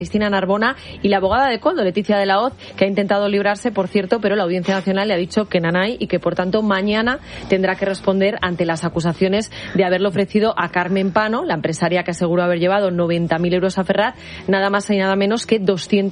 Cristina Narbona y la abogada de Koldo, Leticia de la Hoz, que ha intentado librarse, por cierto, pero la Audiencia Nacional le ha dicho que nanay y que, por tanto, mañana tendrá que responder ante las acusaciones de haberle ofrecido a Carmen Pano, la empresaria que aseguró haber llevado 90.000 euros a Ferraz, nada más y nada menos que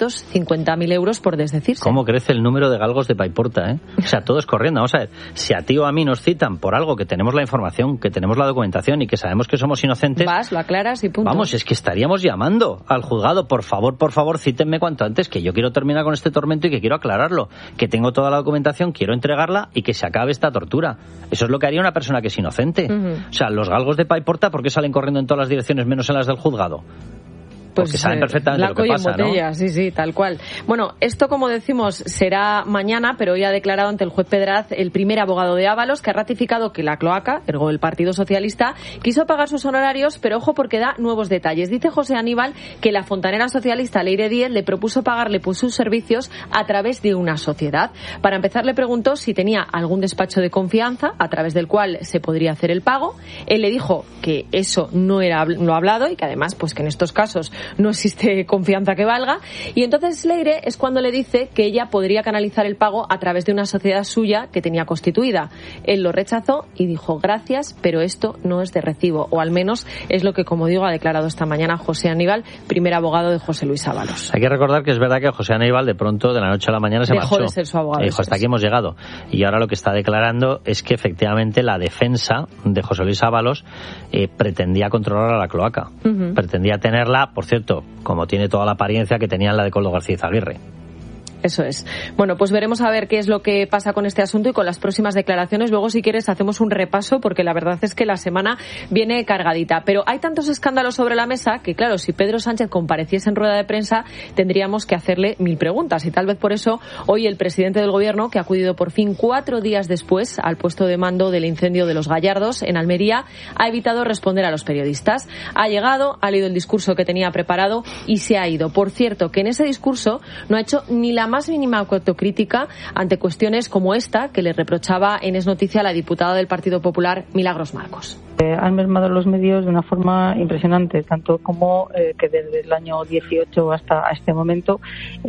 250.000 euros por desdecirse. ¿Cómo crece el número de galgos de Paiporta, eh? O sea, todos corriendo. Vamos a ver, si a ti o a mí nos citan por algo que tenemos la información, que tenemos la documentación y que sabemos que somos inocentes... Vas, lo aclaras y punto. Vamos, es que estaríamos llamando al juzgado, por favor, cítenme cuanto antes, que yo quiero terminar con este tormento y que quiero aclararlo, que tengo toda la documentación, quiero entregarla y que se acabe esta tortura. Eso es lo que haría una persona que es inocente. O sea, los galgos de Paiporta, ¿por qué salen corriendo en todas las direcciones menos en las del juzgado? Porque saben perfectamente lo que pasa, botella, ¿no? Sí, tal cual. Bueno, esto, como decimos, será mañana, pero hoy ha declarado ante el juez Pedraz el primer abogado de Ábalos, que ha ratificado que la cloaca, ergo el Partido Socialista, quiso pagar sus honorarios, pero ojo porque da nuevos detalles. Dice José Aníbal que la fontanera socialista Leire Díez le propuso pagarle por sus servicios a través de una sociedad. Para empezar, le preguntó si tenía algún despacho de confianza a través del cual se podría hacer el pago. Él le dijo que eso no era lo hablado y que además, pues que en estos casos no existe confianza que valga, y entonces Leire es cuando le dice que ella podría canalizar el pago a través de una sociedad suya que tenía constituida. Él lo rechazó y dijo gracias, pero esto no es de recibo, o al menos es lo que, como digo, ha declarado esta mañana José Aníbal, primer abogado de José Luis Ábalos. Hay que recordar que es verdad que José Aníbal de pronto, de la noche a la mañana, se dejó marchó. De ser su abogado. Dijo, hasta aquí hemos llegado. Y ahora lo que está declarando es que efectivamente la defensa de José Luis Ábalos pretendía controlar a la cloaca. Pretendía tenerla, por cierto, como tiene toda la apariencia que tenía la de Koldo García Izaguirre. Eso es. Bueno, pues veremos a ver qué es lo que pasa con este asunto y con las próximas declaraciones. Luego, si quieres, hacemos un repaso, porque la verdad es que la semana viene cargadita. Pero hay tantos escándalos sobre la mesa que, claro, si Pedro Sánchez compareciese en rueda de prensa, tendríamos que hacerle 1000 preguntas. Y tal vez por eso, hoy el presidente del Gobierno, que ha acudido por fin 4 días después al puesto de mando del incendio de Los Gallardos, en Almería, ha evitado responder a los periodistas. Ha llegado, ha leído el discurso que tenía preparado y se ha ido. Por cierto, que en ese discurso no ha hecho ni la más mínima autocrítica ante cuestiones como esta que le reprochaba en Es Noticia la diputada del Partido Popular, Milagros Marcos. Han mermado los medios de una forma impresionante, tanto como que desde el año 18 hasta este momento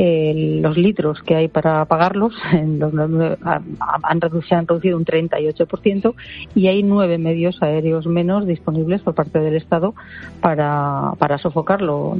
los litros que hay para pagarlos se han reducido un 38% y hay 9 medios aéreos menos disponibles por parte del Estado para sofocarlo.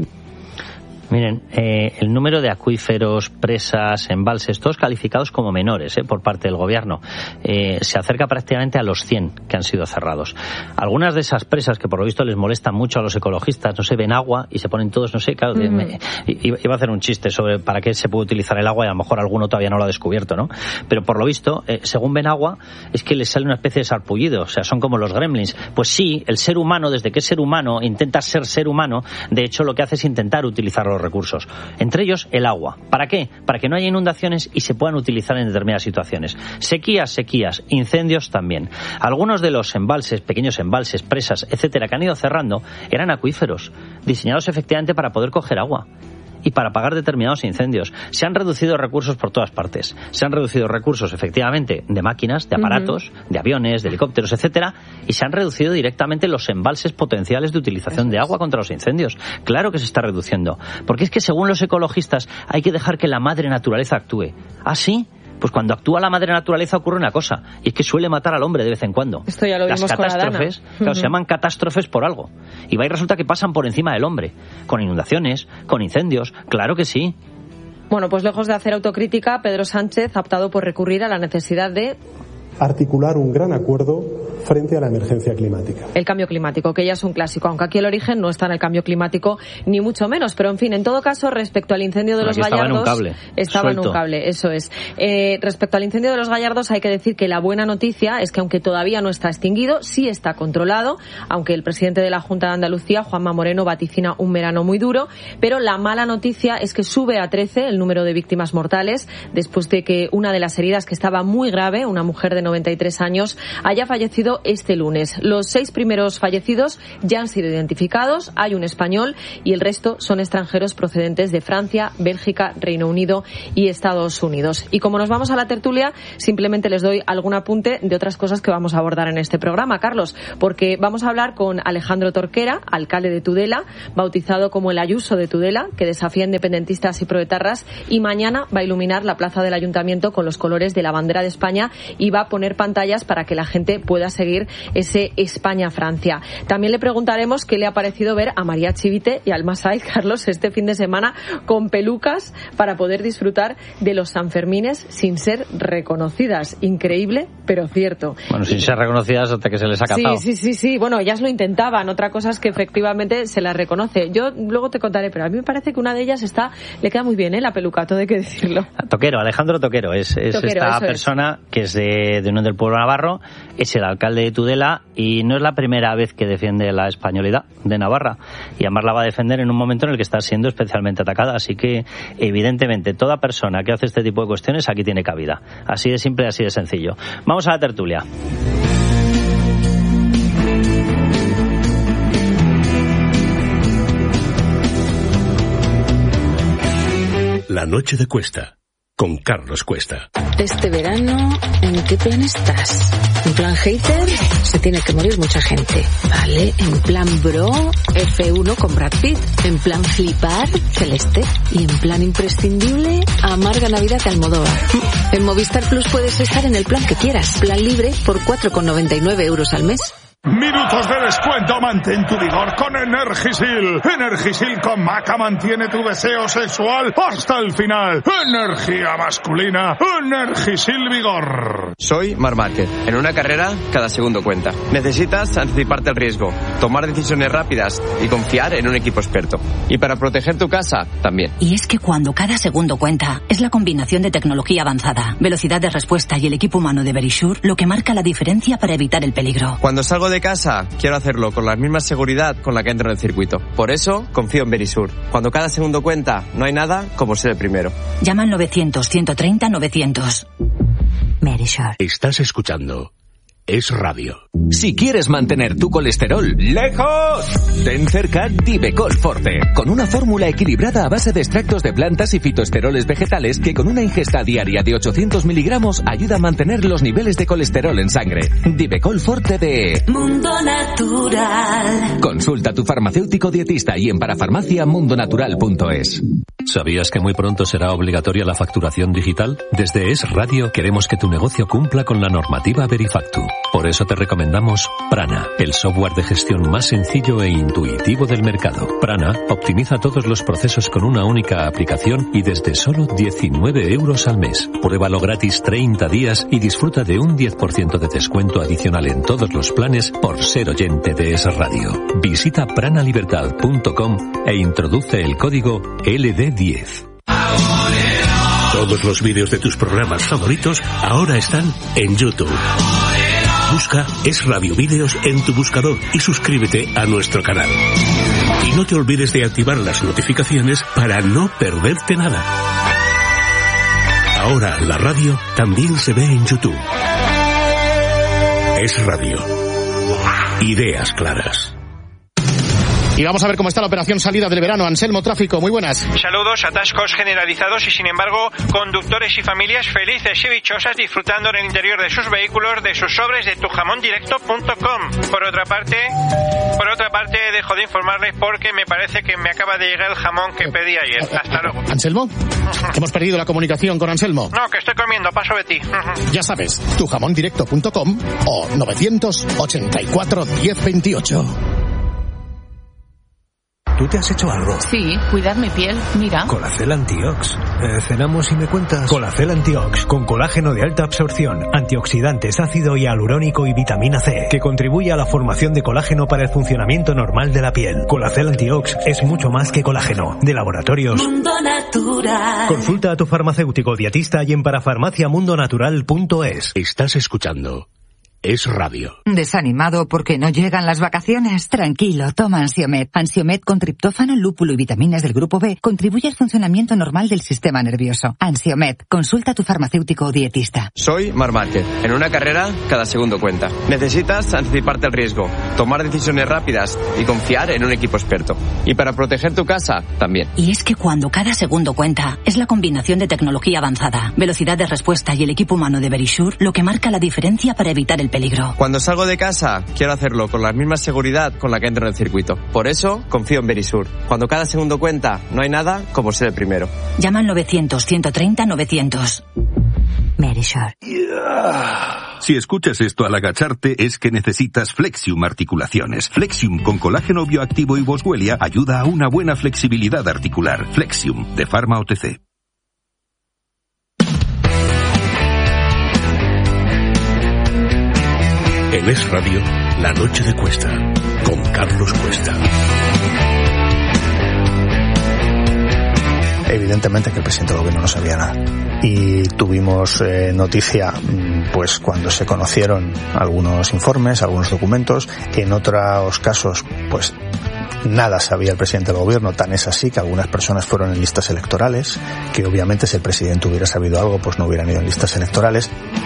Miren, el número de acuíferos, presas, embalses, todos calificados como menores por parte del Gobierno, se acerca prácticamente a los 100 que han sido cerrados. Algunas de esas presas que por lo visto les molestan mucho a los ecologistas, no sé, ven agua y se ponen todos, no sé, claro, iba a hacer un chiste sobre para qué se puede utilizar el agua y a lo mejor alguno todavía no lo ha descubierto, ¿no? Pero por lo visto, según ven agua, es que les sale una especie de sarpullido, o sea, son como los gremlins. Pues sí, el ser humano, desde que es ser humano, intenta ser humano, de hecho lo que hace es intentar utilizar los recursos, entre ellos el agua. ¿Para qué? Para que no haya inundaciones y se puedan utilizar en determinadas situaciones. Sequías, incendios también. Algunos de los embalses, pequeños embalses, presas, etcétera, que han ido cerrando, eran acuíferos, diseñados efectivamente para poder coger agua y para apagar determinados incendios. Se han reducido recursos por todas partes. Se han reducido recursos, efectivamente, de máquinas, de aparatos, de aviones, de helicópteros, etcétera, y se han reducido directamente los embalses potenciales de utilización de agua contra los incendios. Claro que se está reduciendo. Porque es que, según los ecologistas, hay que dejar que la madre naturaleza actúe. ¿Ah, sí? Pues cuando actúa la madre naturaleza ocurre una cosa, y es que suele matar al hombre de vez en cuando. Esto ya lo vimos Las catástrofes, con Adana. Claro, se llaman catástrofes por algo. Y va y resulta que pasan por encima del hombre, con inundaciones, con incendios, claro que sí. Bueno, pues lejos de hacer autocrítica, Pedro Sánchez ha optado por recurrir a la necesidad de articular un gran acuerdo frente a la emergencia climática. El cambio climático, que ya es un clásico, aunque aquí el origen no está en el cambio climático, ni mucho menos. Pero, en fin, en todo caso, respecto al incendio de Los Gallardos... Estaba en un cable, eso es. Respecto al incendio de Los Gallardos, hay que decir que la buena noticia es que, aunque todavía no está extinguido, sí está controlado, aunque el presidente de la Junta de Andalucía, Juanma Moreno, vaticina un verano muy duro. Pero la mala noticia es que sube a 13 el número de víctimas mortales, después de que una de las heridas, que estaba muy grave, una mujer de 93 años, haya fallecido ocurrido este lunes. Los 6 primeros fallecidos ya han sido identificados, hay un español y el resto son extranjeros procedentes de Francia, Bélgica, Reino Unido y Estados Unidos. Y como nos vamos a la tertulia, simplemente les doy algún apunte de otras cosas que vamos a abordar en este programa, Carlos, porque vamos a hablar con Alejandro Torquera, alcalde de Tudela, bautizado como el Ayuso de Tudela, que desafía independentistas y proetarras, y mañana va a iluminar la plaza del Ayuntamiento con los colores de la bandera de España y va a poner pantallas para que la gente pueda seguir ese España-Francia. También le preguntaremos qué le ha parecido ver a María Chivite y Alma Saiz, Carlos, este fin de semana con pelucas para poder disfrutar de los Sanfermines sin ser reconocidas. Increíble, pero cierto. Bueno, sin ser reconocidas hasta que se les ha catado. Sí. Bueno, ellas lo intentaban. Otra cosa es que efectivamente se las reconoce. Yo luego te contaré, pero a mí me parece que una de ellas le queda muy bien, la peluca, todo hay que decirlo. Toquero, Alejandro Toquero, es esta persona que es de Unión del Pueblo Navarro, es el alcalde de Tudela y no es la primera vez que defiende la españolidad de Navarra, y además la va a defender en un momento en el que está siendo especialmente atacada, así que evidentemente toda persona que hace este tipo de cuestiones aquí tiene cabida. Así de simple, así de sencillo. Vamos a la tertulia. La noche de Cuesta, con Carlos Cuesta. Este verano, ¿en qué plan estás? ¿En plan hater? Se tiene que morir mucha gente. Vale, en plan bro, F1 con Brad Pitt. En plan flipar, Celeste. Y en plan imprescindible, amarga Navidad de Almodóvar. En Movistar Plus puedes estar en el plan que quieras. Plan libre por 4,99 € al mes. Minutos de descuento, mantén tu vigor con Energisil. Energisil con maca mantiene tu deseo sexual hasta el final. Energía masculina, Energisil Vigor. Soy Marc Márquez. En una carrera, cada segundo cuenta. Necesitas anticiparte al riesgo, tomar decisiones rápidas y confiar en un equipo experto. Y para proteger tu casa, también. Y es que cuando cada segundo cuenta, es la combinación de tecnología avanzada, velocidad de respuesta y el equipo humano de Verisure lo que marca la diferencia para evitar el peligro. Cuando salgo de casa, quiero hacerlo con la misma seguridad con la que entro en el circuito. Por eso, confío en Verisure. Cuando cada segundo cuenta, no hay nada como ser el primero. Llama al 900-130-900. Verisure. Estás escuchando Es Radio. Si quieres mantener tu colesterol lejos, ten cerca Divecol Forte, con una fórmula equilibrada a base de extractos de plantas y fitoesteroles vegetales que con una ingesta diaria de 800 miligramos ayuda a mantener los niveles de colesterol en sangre. Divecol Forte de Mundo Natural. Consulta a tu farmacéutico dietista y en parafarmaciamundonatural.es. ¿Sabías que muy pronto será obligatoria la facturación digital? Desde Es Radio queremos que tu negocio cumpla con la normativa Verifactu. Por eso te recomendamos Prana, el software de gestión más sencillo e intuitivo del mercado. Prana optimiza todos los procesos con una única aplicación y desde solo 19 € al mes. Pruébalo gratis 30 días y disfruta de un 10% de descuento adicional en todos los planes por ser oyente de Es Radio. Visita pranalibertad.com e introduce el código LD10. Todos los vídeos de tus programas favoritos ahora están en YouTube. Busca Es Radio Vídeos en tu buscador y suscríbete a nuestro canal. Y no te olvides de activar las notificaciones para no perderte nada. Ahora la radio también se ve en YouTube. Es Radio. Ideas claras. Y vamos a ver cómo está la operación salida del verano. Anselmo Tráfico, muy buenas. Saludos, atascos generalizados y sin embargo conductores y familias felices y dichosas disfrutando en el interior de sus vehículos de sus sobres de tujamondirecto.com. Por otra parte dejo de informarles porque me parece que me acaba de llegar el jamón que pedí ayer. Hasta luego. ¿Anselmo? Hemos perdido la comunicación con Anselmo. No, que estoy comiendo, paso de ti. Ya sabes, tujamondirecto.com o 984 1028. ¿Tú te has hecho algo? Sí, cuidar mi piel, mira. Colacel Antiox. Cenamos y me cuentas. Colacel Antiox, con colágeno de alta absorción, antioxidantes, ácido hialurónico y vitamina C, que contribuye a la formación de colágeno para el funcionamiento normal de la piel. Colacel Antiox es mucho más que colágeno. De Laboratorios Mundo Natural. Consulta a tu farmacéutico dietista y en parafarmaciamundonatural.es. Estás escuchando Es Radio. ¿Desanimado porque no llegan las vacaciones? Tranquilo, toma Ansiomed. Ansiomed con triptófano, lúpulo y vitaminas del grupo B contribuye al funcionamiento normal del sistema nervioso. Ansiomed, consulta a tu farmacéutico o dietista. Soy Marc Márquez. En una carrera, cada segundo cuenta. Necesitas anticiparte al riesgo, tomar decisiones rápidas y confiar en un equipo experto. Y para proteger tu casa, también. Y es que cuando cada segundo cuenta, es la combinación de tecnología avanzada, velocidad de respuesta y el equipo humano de Verisure lo que marca la diferencia para evitar el peligro. Cuando salgo de casa, quiero hacerlo con la misma seguridad con la que entro en el circuito. Por eso, confío en Verisure. Cuando cada segundo cuenta, no hay nada como ser el primero. Llama al 900-130-900. Verisure. Si escuchas esto al agacharte, es que necesitas Flexium Articulaciones. Flexium con colágeno bioactivo y boswellia ayuda a una buena flexibilidad articular. Flexium, de Pharma OTC. En Es Radio, La Noche de Cuesta, con Carlos Cuesta. Evidentemente que el presidente del gobierno no sabía nada. Y tuvimos noticia pues cuando se conocieron algunos informes, algunos documentos. En otros casos, pues nada sabía el presidente del gobierno. Tan es así que algunas personas fueron en listas electorales, que obviamente si el presidente hubiera sabido algo, pues no hubieran ido en listas electorales.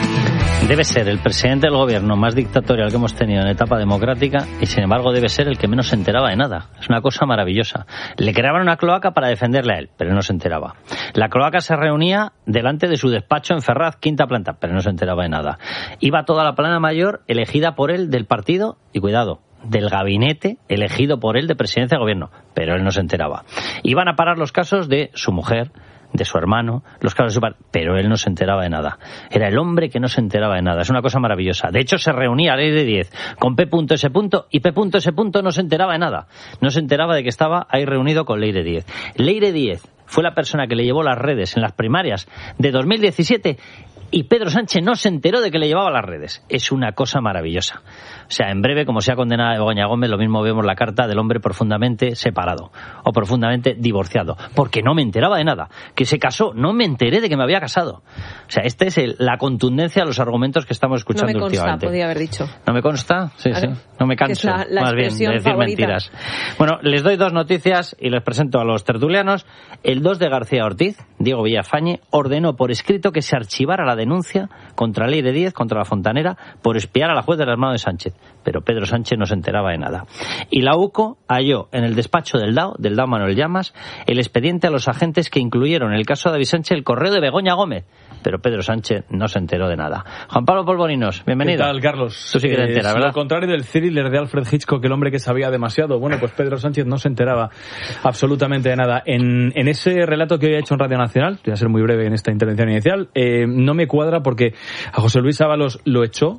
Debe ser el presidente del gobierno más dictatorial que hemos tenido en etapa democrática y, sin embargo, debe ser el que menos se enteraba de nada. Es una cosa maravillosa. Le creaban una cloaca para defenderle a él, pero él no se enteraba. La cloaca se reunía delante de su despacho en Ferraz, quinta planta, pero no se enteraba de nada. Iba toda la plana mayor elegida por él del partido y, cuidado, del gabinete elegido por él de presidencia de gobierno, pero él no se enteraba. Iban a parar los casos de su mujer, de su hermano, los casos de su padre, pero él no se enteraba de nada. Era el hombre que no se enteraba de nada. Es una cosa maravillosa. De hecho, se reunía a Ley de 10 con P.S. y P.S. no se enteraba de nada. No se enteraba de que estaba ahí reunido con Ley de 10. Ley de 10 fue la persona que le llevó las redes en las primarias de 2017 y Pedro Sánchez no se enteró de que le llevaba las redes. Es una cosa maravillosa. O sea, en breve, como sea condenada Begoña Gómez, lo mismo vemos la carta del hombre profundamente separado o profundamente divorciado, porque no me enteraba de nada. Que se casó, no me enteré de que me había casado. O sea, esta es la contundencia de los argumentos que estamos escuchando últimamente. No me consta, podía haber dicho. ¿No me consta? Sí, claro. Sí. No me canso, es la más bien, de decir favorita. Mentiras. Bueno, les doy dos noticias y les presento a los tertulianos. El 2 de García Ortiz, Diego Villafañe, ordenó por escrito que se archivara la denuncia contra Ley de 10, contra la Fontanera, por espiar a la juez del hermano de Sánchez. Pero Pedro Sánchez no se enteraba de nada. Y la UCO halló en el despacho del DAO Manuel Llamas, el expediente a los agentes que incluyeron en el caso de David Sánchez el correo de Begoña Gómez. Pero Pedro Sánchez no se enteró de nada. Juan Pablo Polvorinos, bienvenido. ¿Qué tal, Carlos? Tú sí que te enteras, ¿verdad? Al contrario del thriller de Alfred Hitchcock, el hombre que sabía demasiado. Bueno, pues Pedro Sánchez no se enteraba absolutamente de nada. En ese relato que hoy ha hecho en Radio Nacional, voy a ser muy breve en esta intervención inicial, no me cuadra porque a José Luis Ábalos lo echó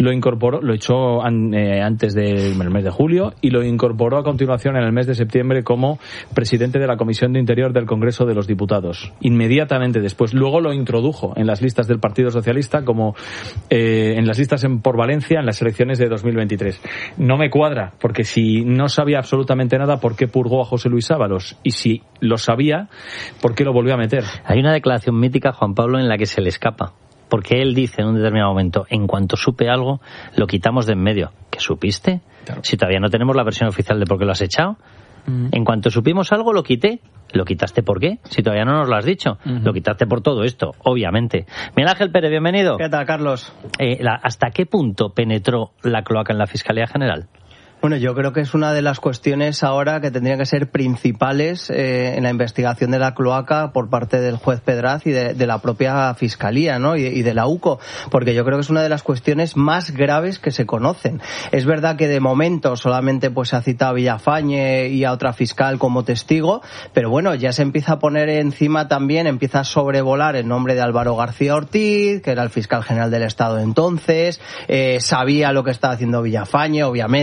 antes del mes de julio y lo incorporó a continuación en el mes de septiembre como presidente de la Comisión de Interior del Congreso de los Diputados. Inmediatamente después. Luego lo introdujo en las listas del Partido Socialista como en las listas por Valencia en las elecciones de 2023. No me cuadra, porque si no sabía absolutamente nada, ¿por qué purgó a José Luis Ábalos? Y si lo sabía, ¿por qué lo volvió a meter? Hay una declaración mítica, Juan Pablo, en la que se le escapa. Porque él dice en un determinado momento, en cuanto supe algo, lo quitamos de en medio. ¿Qué supiste? Claro. Si todavía no tenemos la versión oficial de por qué lo has echado. En cuanto supimos algo, lo quité. ¿Lo quitaste por qué? Si todavía no nos lo has dicho. Lo quitaste por todo esto, obviamente. Miguel Ángel Pérez, bienvenido. ¿Qué tal, Carlos? ¿Hasta qué punto penetró la cloaca en la Fiscalía General? Bueno, yo creo que es una de las cuestiones ahora que tendrían que ser principales en la investigación de la cloaca por parte del juez Pedraz y de la propia Fiscalía, ¿no? Y de la UCO, porque yo creo que es una de las cuestiones más graves que se conocen. Es verdad que de momento solamente pues se ha citado a Villafañe y a otra fiscal como testigo, pero bueno, ya se empieza a poner encima también, empieza a sobrevolar el nombre de Álvaro García Ortiz, que era el fiscal general del Estado entonces, sabía lo que estaba haciendo Villafañe, obviamente, hablaba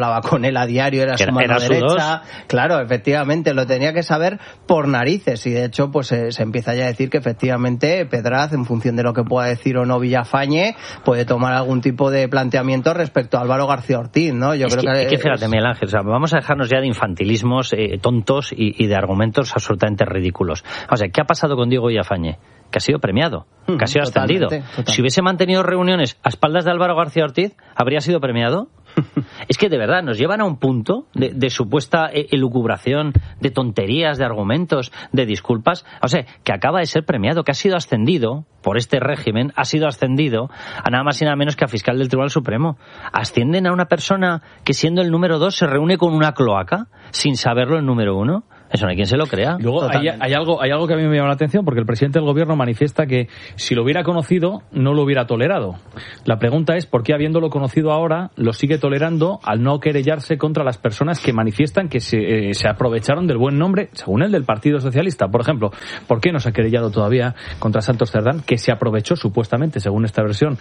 hablaba con él a diario, era su mano derecha. Claro, efectivamente, lo tenía que saber por narices, y de hecho pues se empieza ya a decir que efectivamente Pedraz, en función de lo que pueda decir o no Villafañe, puede tomar algún tipo de planteamiento respecto a Álvaro García Ortiz, ¿no? Yo creo que fíjate, Miguel Ángel, o sea, vamos a dejarnos ya de infantilismos tontos y de argumentos absolutamente ridículos. O sea, ¿qué ha pasado con Diego Villafañe? Que ha sido premiado, que ha sido ascendido. Totalmente. Si hubiese mantenido reuniones a espaldas de Álvaro García Ortiz, ¿habría sido premiado? Es que de verdad nos llevan a un punto de supuesta elucubración, de tonterías, de argumentos, de disculpas. O sea, que acaba de ser premiado, que ha sido ascendido por este régimen, ha sido ascendido a nada más y nada menos que a fiscal del Tribunal Supremo. Ascienden a una persona que, siendo el número 2, se reúne con una cloaca sin saberlo el número 1. Eso no hay quien se lo crea. Luego hay algo que a mí me llama la atención, porque el presidente del gobierno manifiesta que si lo hubiera conocido no lo hubiera tolerado. La pregunta es por qué, habiéndolo conocido ahora, lo sigue tolerando al no querellarse contra las personas que manifiestan que se aprovecharon del buen nombre, según él, del Partido Socialista. Por ejemplo, ¿por qué no se ha querellado todavía contra Santos Cerdán, que se aprovechó supuestamente, según esta versión,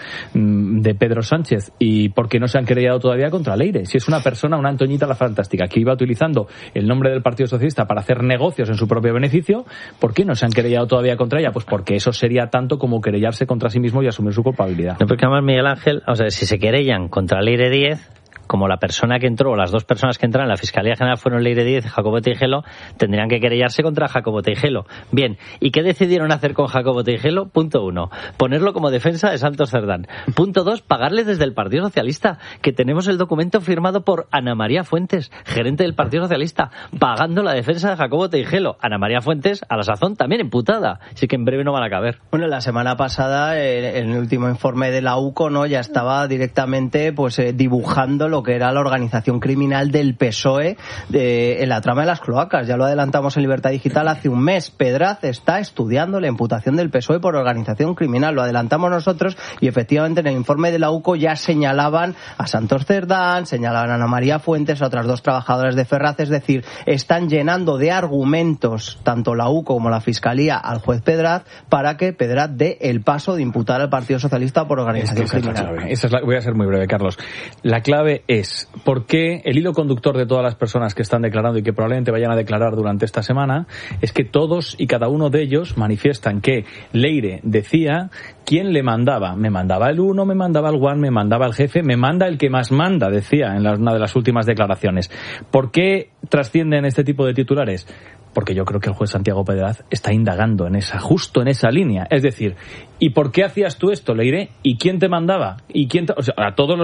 de Pedro Sánchez? ¿Y por qué no se han querellado todavía contra Leire? Si es una persona, una Antoñita la Fantástica, que iba utilizando el nombre del Partido Socialista para hacer negocios en su propio beneficio, ¿por qué no se han querellado todavía contra ella? Pues porque eso sería tanto como querellarse contra sí mismo y asumir su culpabilidad. No, porque además, Miguel Ángel, o sea, si se querellan contra Leire Díez, como la persona que entró, o las dos personas que entraron en la Fiscalía General fueron Leire Díez y Jacobo Teijelo, tendrían que querellarse contra Jacobo Teijelo. Bien, ¿y qué decidieron hacer con Jacobo Teijelo? Punto 1, ponerlo como defensa de Santos Cerdán. Punto 2, pagarle desde el Partido Socialista, que tenemos el documento firmado por Ana María Fuentes, gerente del Partido Socialista, pagando la defensa de Jacobo Teijelo. Ana María Fuentes, a la sazón, también imputada, así que en breve no van a caber. Bueno, la semana pasada, en el último informe de la UCO, ¿no?, ya estaba directamente dibujando lo que era la organización criminal del PSOE en la trama de las cloacas. Ya lo adelantamos en Libertad Digital hace un mes. Pedraz está estudiando la imputación del PSOE por organización criminal. Lo adelantamos nosotros y efectivamente en el informe de la UCO ya señalaban a Santos Cerdán, señalaban a Ana María Fuentes, a otras dos trabajadoras de Ferraz. Es decir, están llenando de argumentos tanto la UCO como la Fiscalía al juez Pedraz para que Pedraz dé el paso de imputar al Partido Socialista por organización criminal. Voy a ser muy breve, Carlos. La clave es por qué el hilo conductor de todas las personas que están declarando y que probablemente vayan a declarar durante esta semana es que todos y cada uno de ellos manifiestan que Leire decía quién le mandaba. Me mandaba el 1, me mandaba el Juan, me mandaba el jefe, me manda el que más manda, decía en una de las últimas declaraciones. ¿Por qué trascienden este tipo de titulares? Porque yo creo que el juez Santiago Pedraz está indagando justo en esa línea. Es decir, ¿y por qué hacías tú esto, Leire? ¿Y quién te mandaba? ¿Y quién o sea, a todos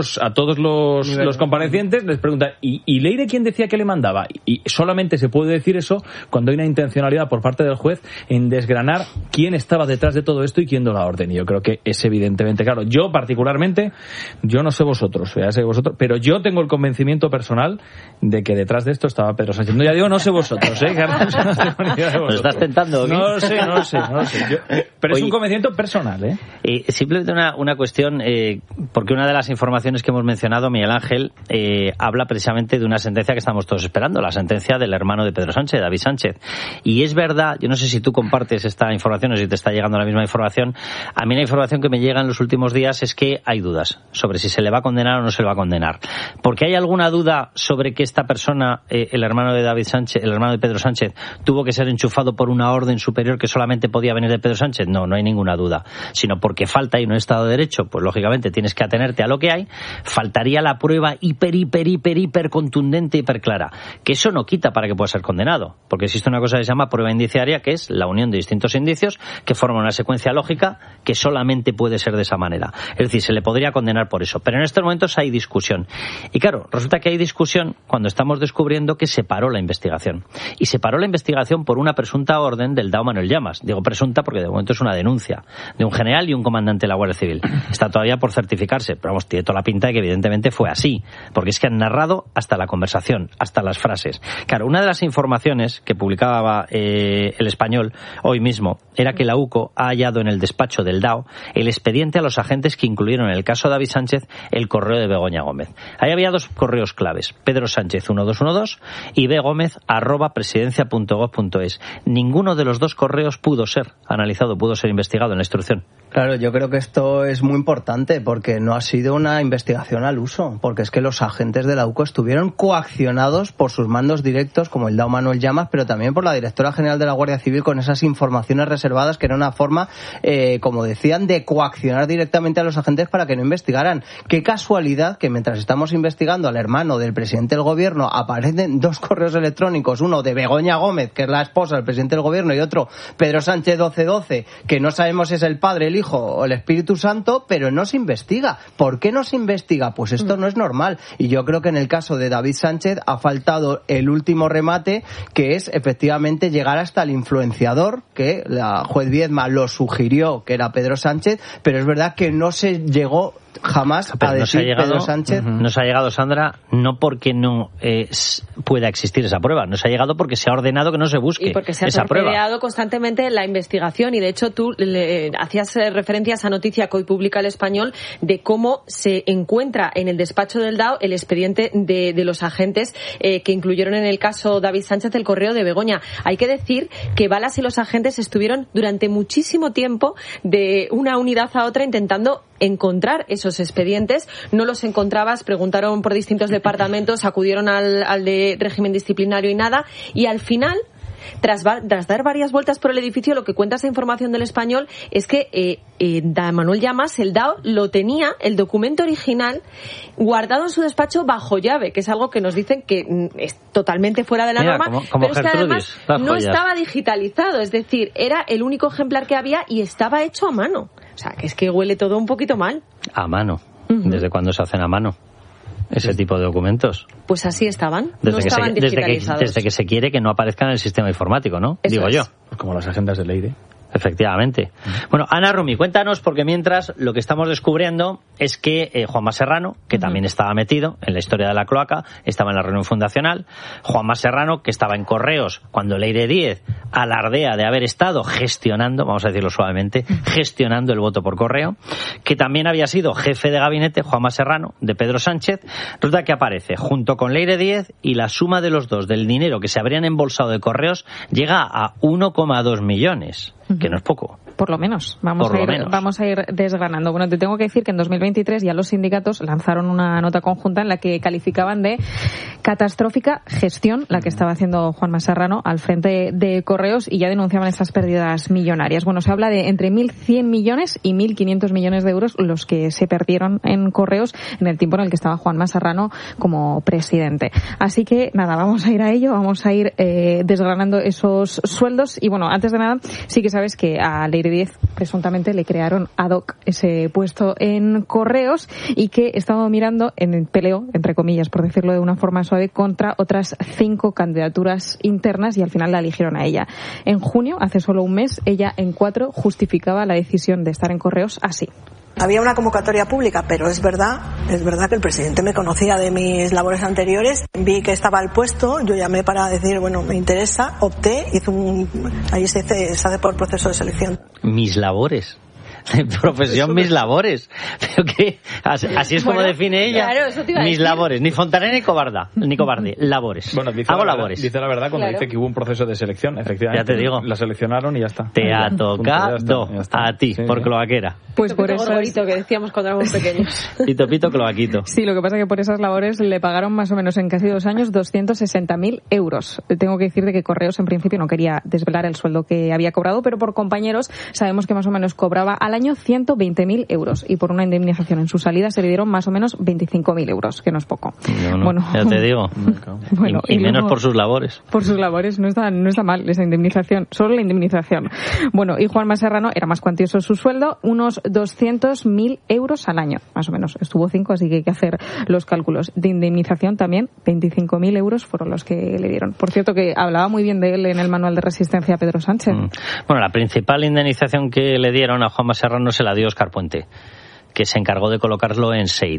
los comparecientes les pregunta, ¿y Leire quién decía que le mandaba? Y solamente se puede decir eso cuando hay una intencionalidad por parte del juez en desgranar quién estaba detrás de todo esto y quién dio la orden. Y yo creo que es evidentemente claro. Yo particularmente, yo no sé vosotros, pero yo tengo el convencimiento personal de que detrás de esto estaba Pedro Sánchez. No, ya digo, no sé vosotros, Carlos. ¿Lo estás tentando? No lo sé. Pero es un convencimiento personal, simplemente una cuestión, porque una de las informaciones que hemos mencionado, Miguel Ángel, habla precisamente de una sentencia que estamos todos esperando, la sentencia del hermano de Pedro Sánchez, David Sánchez. Y es verdad, yo no sé si tú compartes esta información o si te está llegando la misma información. A mí la información que me llega en los últimos días es que hay dudas sobre si se le va a condenar o no se le va a condenar. Porque hay alguna duda sobre que esta persona, el hermano de David Sánchez, el hermano de Pedro Sánchez, tuvo que ser enchufado por una orden superior que solamente podía venir de Pedro Sánchez. No hay ninguna duda. Sino porque falta y no Estado de Derecho, pues lógicamente tienes que atenerte a lo que hay. Faltaría la prueba hiper contundente, hiper clara. Que eso no quita para que pueda ser condenado. Porque existe una cosa que se llama prueba indiciaria, que es la unión de distintos indicios que forman una secuencia lógica que solamente puede ser de esa manera. Es decir, se le podría condenar por eso. Pero en estos momentos hay discusión. Y claro, resulta que hay discusión cuando estamos descubriendo que se paró la investigación. Y se paró la investigación por una presunta orden del DAO Manuel Llamas. Digo presunta porque de momento es una denuncia de un general y un comandante de la Guardia Civil. Está todavía por certificarse, pero vamos, tiene toda la pinta de que evidentemente fue así, porque es que han narrado hasta la conversación, hasta las frases. Claro, una de las informaciones que publicaba El Español hoy mismo era que la UCO ha hallado en el despacho del DAO el expediente a los agentes que incluyeron en el caso David Sánchez el correo de Begoña Gómez. Ahí había dos correos claves, Pedro Sánchez 1212 y begómez@presidencia.gov.es. Ninguno de los dos correos pudo ser analizado, pudo ser investigado en la instrucción. Claro, yo creo que esto es muy importante porque no ha sido una investigación al uso, porque es que los agentes de la UCO estuvieron coaccionados por sus mandos directos, como el DAO Manuel Llamas, pero también por la Directora General de la Guardia Civil con esas informaciones reservadas, que era una forma, como decían, de coaccionar directamente a los agentes para que no investigaran. Qué casualidad que mientras estamos investigando al hermano del presidente del gobierno aparecen 2 correos electrónicos, uno de Begoña Gómez, que es la esposa del presidente del gobierno, y otro Pedro Sánchez 1212, que no sabemos si es el padre, el hijo o el Espíritu Santo, pero no se investiga. ¿Por qué no se investiga? Pues esto no es normal. Y yo creo que en el caso de David Sánchez ha faltado el último remate, que es efectivamente llegar hasta el influenciador, que la juez Viedma lo sugirió, que era Pedro Sánchez, pero es verdad que no se llegó jamás a decir Pedro Sánchez. Nos ha llegado, Sandra, no porque no pueda existir esa prueba, nos ha llegado porque se ha ordenado que no se busque y porque se ha esa prueba. Constantemente la investigación, y de hecho tú hacías referencia a esa noticia que hoy publica El Español de cómo se encuentra en el despacho del DAO el expediente de los agentes que incluyeron en el caso David Sánchez el correo de Begoña. Hay que decir que Balas y los agentes estuvieron durante muchísimo tiempo de una unidad a otra intentando encontrar esos expedientes. No los encontrabas, preguntaron por distintos departamentos, acudieron al de régimen disciplinario y nada, y al final, tras dar varias vueltas por el edificio, lo que cuenta esa información del Español es que Manuel Llamas, el DAO, lo tenía, el documento original, guardado en su despacho bajo llave, que es algo que nos dicen que es totalmente fuera de la norma, como pero es que además no estaba digitalizado, es decir, era el único ejemplar que había y estaba hecho a mano. O sea, que es que huele todo un poquito mal. A mano. ¿Desde cuándo se hacen a mano ese tipo de documentos? Pues así estaban. No estaban digitalizados. Desde que se quiere que no aparezcan en el sistema informático, ¿no? Eso digo es. yo. Pues como las agendas de Leire. Efectivamente. Bueno, Ana Rumi, cuéntanos, porque mientras lo que estamos descubriendo es que Juanma Serrano, que también estaba metido en la historia de la cloaca, estaba en la reunión fundacional. Juanma Serrano, que estaba en Correos cuando Leire Díez alardea de haber estado gestionando, vamos a decirlo suavemente, gestionando el voto por correo, que también había sido jefe de gabinete, Juanma Serrano, de Pedro Sánchez. Resulta que aparece junto con Leire Díez y la suma de los dos del dinero que se habrían embolsado de Correos llega a 1,2 millones. Que no es poco. Por lo menos. Vamos a ir desgranando. Bueno, te tengo que decir que en 2023 ya los sindicatos lanzaron una nota conjunta en la que calificaban de catastrófica gestión la que estaba haciendo Juanma Serrano al frente de Correos, y ya denunciaban estas pérdidas millonarias. Bueno, se habla de entre 1.100 millones y 1.500 millones de euros los que se perdieron en Correos en el tiempo en el que estaba Juanma Serrano como presidente. Así que, nada, vamos a ir a ello, vamos a ir desgranando esos sueldos. Y bueno, antes de nada, sí que sabes que a Leire Díez presuntamente le crearon ad hoc ese puesto en Correos, y que estaba mirando en el peleo, entre comillas, por decirlo de una forma suave, contra otras 5 candidaturas internas, y al final la eligieron a ella. En junio, hace solo un mes, ella en 4 justificaba la decisión de estar en Correos así. Había una convocatoria pública, pero es verdad que el presidente me conocía de mis labores anteriores, vi que estaba el puesto, yo llamé para decir, bueno, me interesa, opté, ahí se hace por proceso de selección. Mis labores. Profesión, mis labores. Pero que así es como define ella. Claro, eso te iba a mis decir. labores, ni fontanera ni cobarde, labores. Bueno, hago labores. Dice la verdad cuando dice que hubo un proceso de selección, efectivamente. Ya te digo. La seleccionaron y ya está. Te ha tocado ya está. a ti, Sí, por sí. cloaquera. Pues por eso Gorgorito, que decíamos cuando éramos pequeños. Pito, cloaquito. Sí, lo que pasa es que por esas labores le pagaron más o menos en casi 2 años 260.000 euros. Tengo que decirte que Correos en principio no quería desvelar el sueldo que había cobrado, pero por compañeros sabemos que más o menos cobraba al año 120.000 euros, y por una indemnización en su salida se le dieron más o menos 25.000 euros, que no es poco. No, bueno, ya te digo. Bueno, y menos luego, por sus labores. Por sus labores no está mal esa indemnización, solo la indemnización. Bueno, y Juanma Serrano era más cuantioso su sueldo, unos 200.000 euros al año, más o menos. Estuvo 5, así que hay que hacer los cálculos. De indemnización también, 25.000 euros fueron los que le dieron. Por cierto, que hablaba muy bien de él en el manual de resistencia Pedro Sánchez. Bueno, la principal indemnización que le dieron a Juanma Serrano se la dio Óscar Puente, que se encargó de colocarlo en SEIT.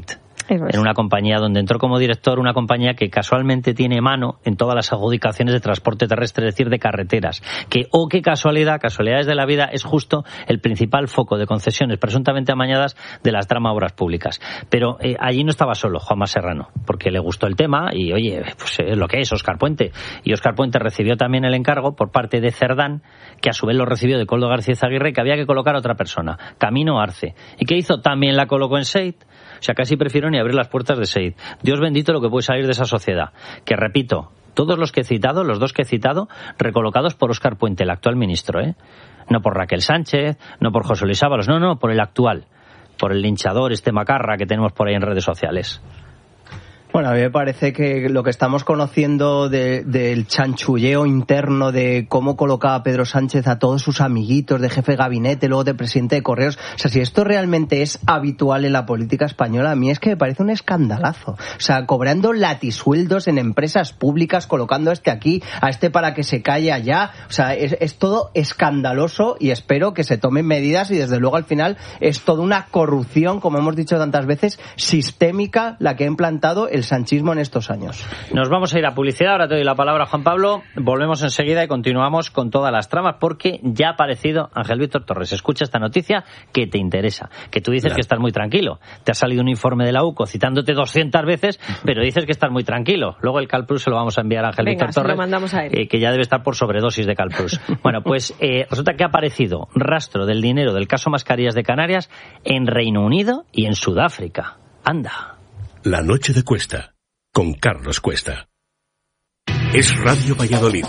en una compañía donde entró como director, una compañía que casualmente tiene mano en todas las adjudicaciones de transporte terrestre, es decir, de carreteras, que, oh, qué casualidad, casualidades de la vida, es justo el principal foco de concesiones presuntamente amañadas de las trama obras públicas. Pero allí no estaba solo Juanma Serrano, porque le gustó el tema y, oye, pues es lo que es Óscar Puente. Y Óscar Puente recibió también el encargo por parte de Cerdán, que a su vez lo recibió de Coldo García Aguirre, que había que colocar a otra persona, Camino Arce. ¿Y qué hizo? También la colocó en SEIT. O sea, casi prefiero ni abrir las puertas de SEIT. Dios bendito lo que puede salir de esa sociedad. Que, repito, todos los que he citado, los dos que he citado, recolocados por Óscar Puente, el actual ministro, No por Raquel Sánchez, no por José Luis Ábalos, no, por el actual. Por el linchador, macarra que tenemos por ahí en redes sociales. Bueno, a mí me parece que lo que estamos conociendo del chanchulleo interno de cómo colocaba a Pedro Sánchez a todos sus amiguitos de jefe de gabinete, luego de presidente de Correos, o sea, si esto realmente es habitual en la política española, a mí es que me parece un escandalazo. O sea, cobrando latisueldos en empresas públicas, colocando a este aquí, a este para que se calle allá, o sea, es todo escandaloso y espero que se tomen medidas y desde luego al final es toda una corrupción, como hemos dicho tantas veces, sistémica la que ha implantado el sanchismo en estos años. Nos vamos a ir a publicidad, ahora te doy la palabra, Juan Pablo, volvemos enseguida y continuamos con todas las tramas, porque ya ha aparecido Ángel Víctor Torres. Escucha esta noticia que te interesa, que tú dices que estás muy tranquilo. Te ha salido un informe de la UCO citándote 200 veces, pero dices que estás muy tranquilo. Luego el Calplus se lo vamos a enviar a Ángel Víctor Torres, lo mandamos a él. Que ya debe estar por sobredosis de Calplus. Bueno, pues resulta que ha aparecido rastro del dinero del caso Mascarillas de Canarias en Reino Unido y en Sudáfrica. Anda. La noche de Cuesta, con Carlos Cuesta. Es Radio Valladolid,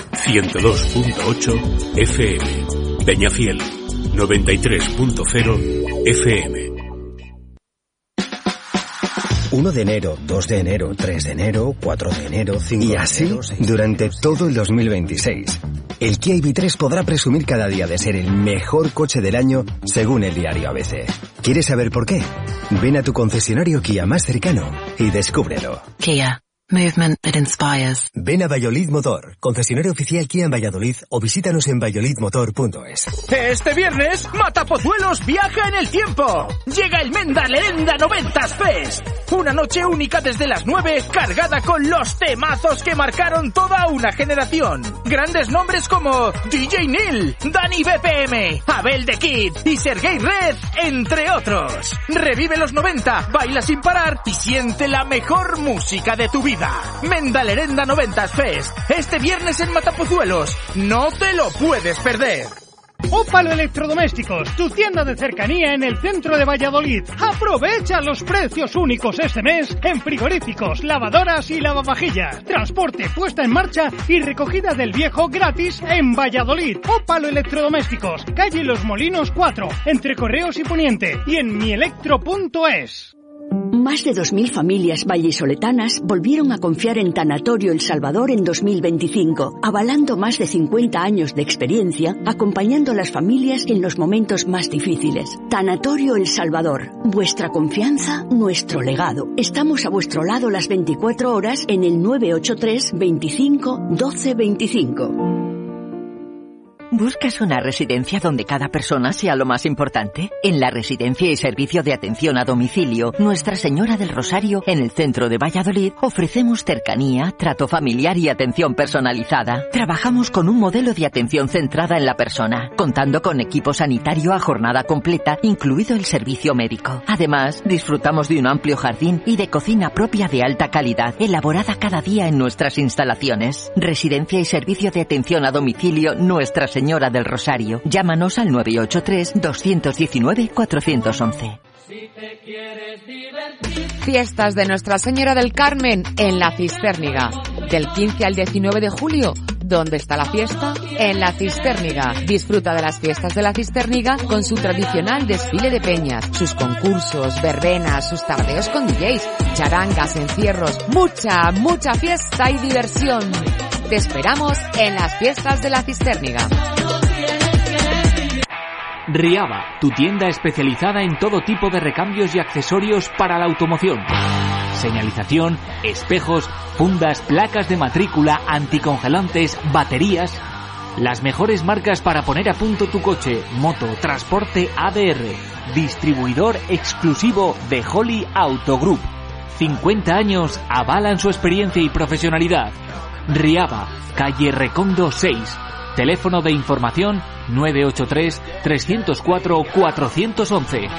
102.8 FM. Peñafiel, 93.0 FM. 1 de enero, 2 de enero, 3 de enero, 4 de enero, 5 de enero... Y así, durante todo el 2026. El Kia EV3 podrá presumir cada día de ser el mejor coche del año, según el diario ABC. ¿Quieres saber por qué? Ven a tu concesionario Kia más cercano y descúbrelo. Kia. Movement that inspires. Ven a Valladolid Motor, concesionario oficial Kia en Valladolid, o visítanos en valladolidmotor.es. Este viernes, Matapozuelos viaja en el tiempo. Llega el Mendalerenda 90s Fest. Una noche única desde las 9, cargada con los temazos que marcaron toda una generación. Grandes nombres como DJ Neil, Dani BPM, Abel The Kid y Sergei Red, entre otros. Revive los 90, baila sin parar y siente la mejor música de tu vida. Mendalerenda 90s Fest, este viernes en Matapozuelos. No te lo puedes perder. Ópalo Electrodomésticos, tu tienda de cercanía en el centro de Valladolid. Aprovecha los precios únicos este mes en frigoríficos, lavadoras y lavavajillas. Transporte, puesta en marcha y recogida del viejo gratis en Valladolid. Ópalo Electrodomésticos, calle Los Molinos 4, entre Correos y Poniente, y en mielectro.es. Más de 2.000 familias vallisoletanas volvieron a confiar en Tanatorio El Salvador en 2025, avalando más de 50 años de experiencia, acompañando a las familias en los momentos más difíciles. Tanatorio El Salvador, vuestra confianza, nuestro legado. Estamos a vuestro lado las 24 horas en el 983 25 12 25. ¿Buscas una residencia donde cada persona sea lo más importante? En la Residencia y Servicio de Atención a Domicilio Nuestra Señora del Rosario, en el centro de Valladolid, ofrecemos cercanía, trato familiar y atención personalizada. Trabajamos con un modelo de atención centrada en la persona, contando con equipo sanitario a jornada completa, incluido el servicio médico. Además, disfrutamos de un amplio jardín y de cocina propia de alta calidad, elaborada cada día en nuestras instalaciones. Residencia y Servicio de Atención a Domicilio Nuestra Señora del Rosario. Llámanos al 983-219-411. Fiestas de Nuestra Señora del Carmen en La Cistérniga. Del 15 al 19 de julio. ¿Dónde está la fiesta? En La Cistérniga. Disfruta de las fiestas de La Cistérniga con su tradicional desfile de peñas, sus concursos, verbenas, sus tardeos con DJs, charangas, encierros, mucha fiesta y diversión. Te esperamos en las fiestas de La Cistérniga. Riaba, tu tienda especializada en todo tipo de recambios y accesorios para la automoción. Señalización, espejos, fundas, placas de matrícula, anticongelantes, baterías. Las mejores marcas para poner a punto tu coche, moto, transporte ADR. Distribuidor exclusivo de Holly Auto Group. 50 años avalan su experiencia y profesionalidad. Riaba, calle Recondo 6. Teléfono de información 983-304-411.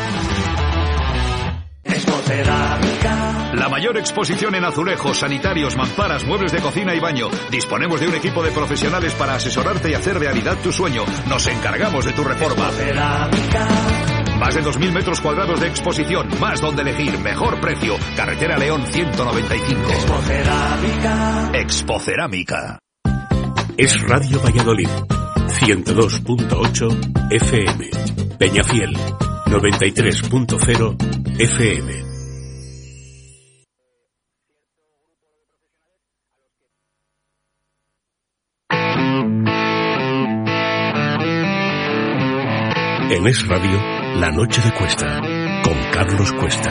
La mayor exposición en azulejos, sanitarios, mamparas, muebles de cocina y baño. Disponemos de un equipo de profesionales para asesorarte y hacer realidad tu sueño. Nos encargamos de tu reforma. Más de 2.000 metros cuadrados de exposición, más donde elegir, mejor precio. Carretera León 195. Expocerámica. Es Radio Valladolid, 102.8 FM. Peñafiel, 93.0 FM. En Es Radio, La Noche de Cuesta, con Carlos Cuesta.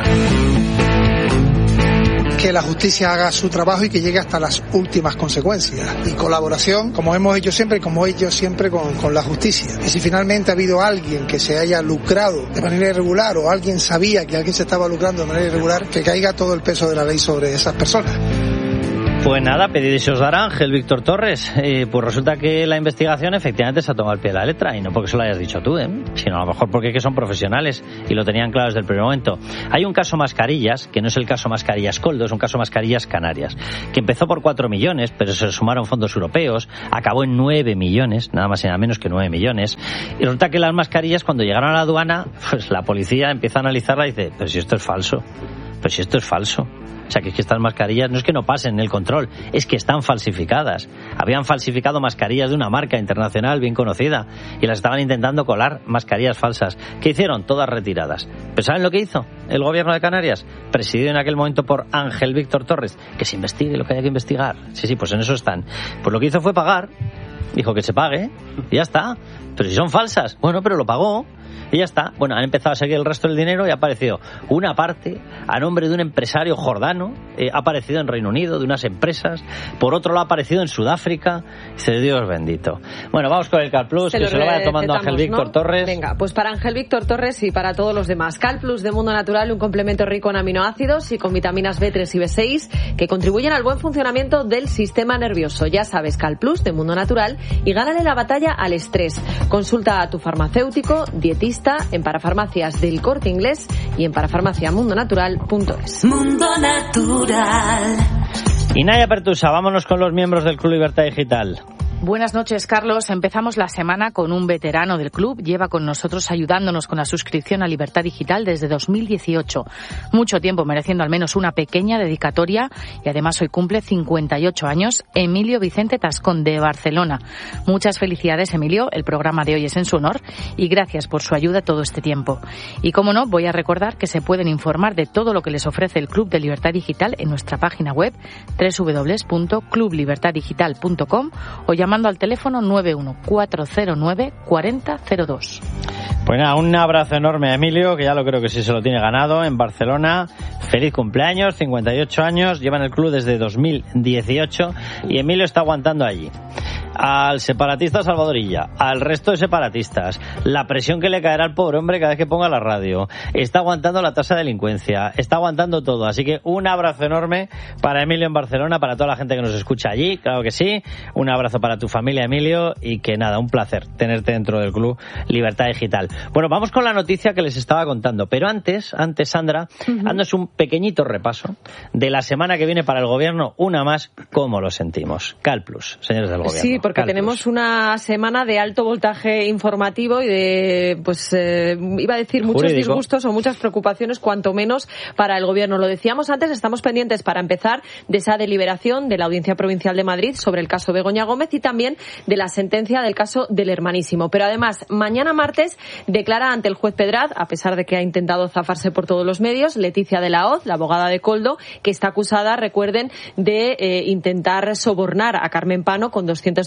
Que la justicia haga su trabajo y que llegue hasta las últimas consecuencias. Y colaboración, como hemos hecho siempre, con la justicia. Y si finalmente ha habido alguien que se haya lucrado de manera irregular o alguien sabía que alguien se estaba lucrando de manera irregular, que caiga todo el peso de la ley sobre esas personas. Pues nada, pedid se os dará, Ángel Víctor Torres. Pues resulta que la investigación efectivamente se ha tomado al pie de la letra, y no porque se lo hayas dicho tú, sino a lo mejor porque que son profesionales y lo tenían claro desde el primer momento. Hay un caso Mascarillas, que no es el caso Mascarillas Coldo, es un caso Mascarillas Canarias, que empezó por 4 millones, pero se sumaron fondos europeos, acabó en 9 millones, nada más y nada menos que 9 millones, y resulta que las mascarillas, cuando llegaron a la aduana, pues la policía empieza a analizarla y dice, pero si esto es falso. O sea, que es que estas mascarillas no es que no pasen el control, es que están falsificadas. Habían falsificado mascarillas de una marca internacional bien conocida y las estaban intentando colar mascarillas falsas. ¿Qué hicieron? Todas retiradas. ¿Pero saben lo que hizo el gobierno de Canarias? Presidido en aquel momento por Ángel Víctor Torres. Que se investigue lo que haya que investigar. Sí, pues en eso están. Pues lo que hizo fue pagar. Dijo que se pague y ya está. Pero si son falsas, bueno, pero lo pagó. Y ya está. Bueno, han empezado a seguir el resto del dinero y ha aparecido una parte a nombre de un empresario jordano, ha aparecido en Reino Unido, de unas empresas, por otro lado ha aparecido en Sudáfrica. Dice, Dios bendito. Bueno, vamos con el CalPlus, que se lo vaya tomando Ángel Víctor Torres. Venga, pues para Ángel Víctor Torres y para todos los demás. CalPlus de Mundo Natural, un complemento rico en aminoácidos y con vitaminas B3 y B6 que contribuyen al buen funcionamiento del sistema nervioso. Ya sabes, CalPlus de Mundo Natural, y gánale la batalla al estrés. Consulta a tu farmacéutico, dietista, en Parafarmacias del Corte Inglés y en parafarmaciamundonatural.es. Mundo Natural. Y Naya Pertusa, vámonos con los miembros del Club Libertad Digital. Buenas noches, Carlos. Empezamos la semana con un veterano del club. Lleva con nosotros ayudándonos con la suscripción a Libertad Digital desde 2018. Mucho tiempo mereciendo al menos una pequeña dedicatoria, y además hoy cumple 58 años, Emilio Vicente Tascón, de Barcelona. Muchas felicidades, Emilio. El programa de hoy es en su honor y gracias por su ayuda todo este tiempo. Y como no, voy a recordar que se pueden informar de todo lo que les ofrece el Club de Libertad Digital en nuestra página web www.clublibertaddigital.com o llamando al teléfono 914094002. Pues nada, un abrazo enorme a Emilio, que ya lo creo que sí se lo tiene ganado, en Barcelona. Feliz cumpleaños, 58 años, lleva en el club desde 2018 y Emilio está aguantando allí. Al separatista Salvadorilla, al resto de separatistas, la presión que le caerá al pobre hombre cada vez que ponga la radio, está aguantando la tasa de delincuencia, está aguantando todo, así que un abrazo enorme para Emilio en Barcelona, para toda la gente que nos escucha allí, claro que sí, un abrazo para tu familia, Emilio, y que nada, un placer tenerte dentro del Club Libertad Digital. Bueno, vamos con la noticia que les estaba contando, pero antes Sandra, haznos un pequeñito repaso de la semana que viene para el gobierno, una más, ¿cómo lo sentimos? CalPlus, señores del gobierno. Sí, porque tenemos una semana de alto voltaje informativo y de, pues, iba a decir muchos jurídico, disgustos o muchas preocupaciones, cuanto menos para el gobierno. Lo decíamos antes, estamos pendientes para empezar de esa deliberación de la Audiencia Provincial de Madrid sobre el caso Begoña Gómez y también de la sentencia del caso del Hermanísimo. Pero además, mañana martes declara ante el juez Pedraz, a pesar de que ha intentado zafarse por todos los medios, Leticia de la Hoz, la abogada de Koldo, que está acusada, recuerden, de intentar sobornar a Carmen Pano con 250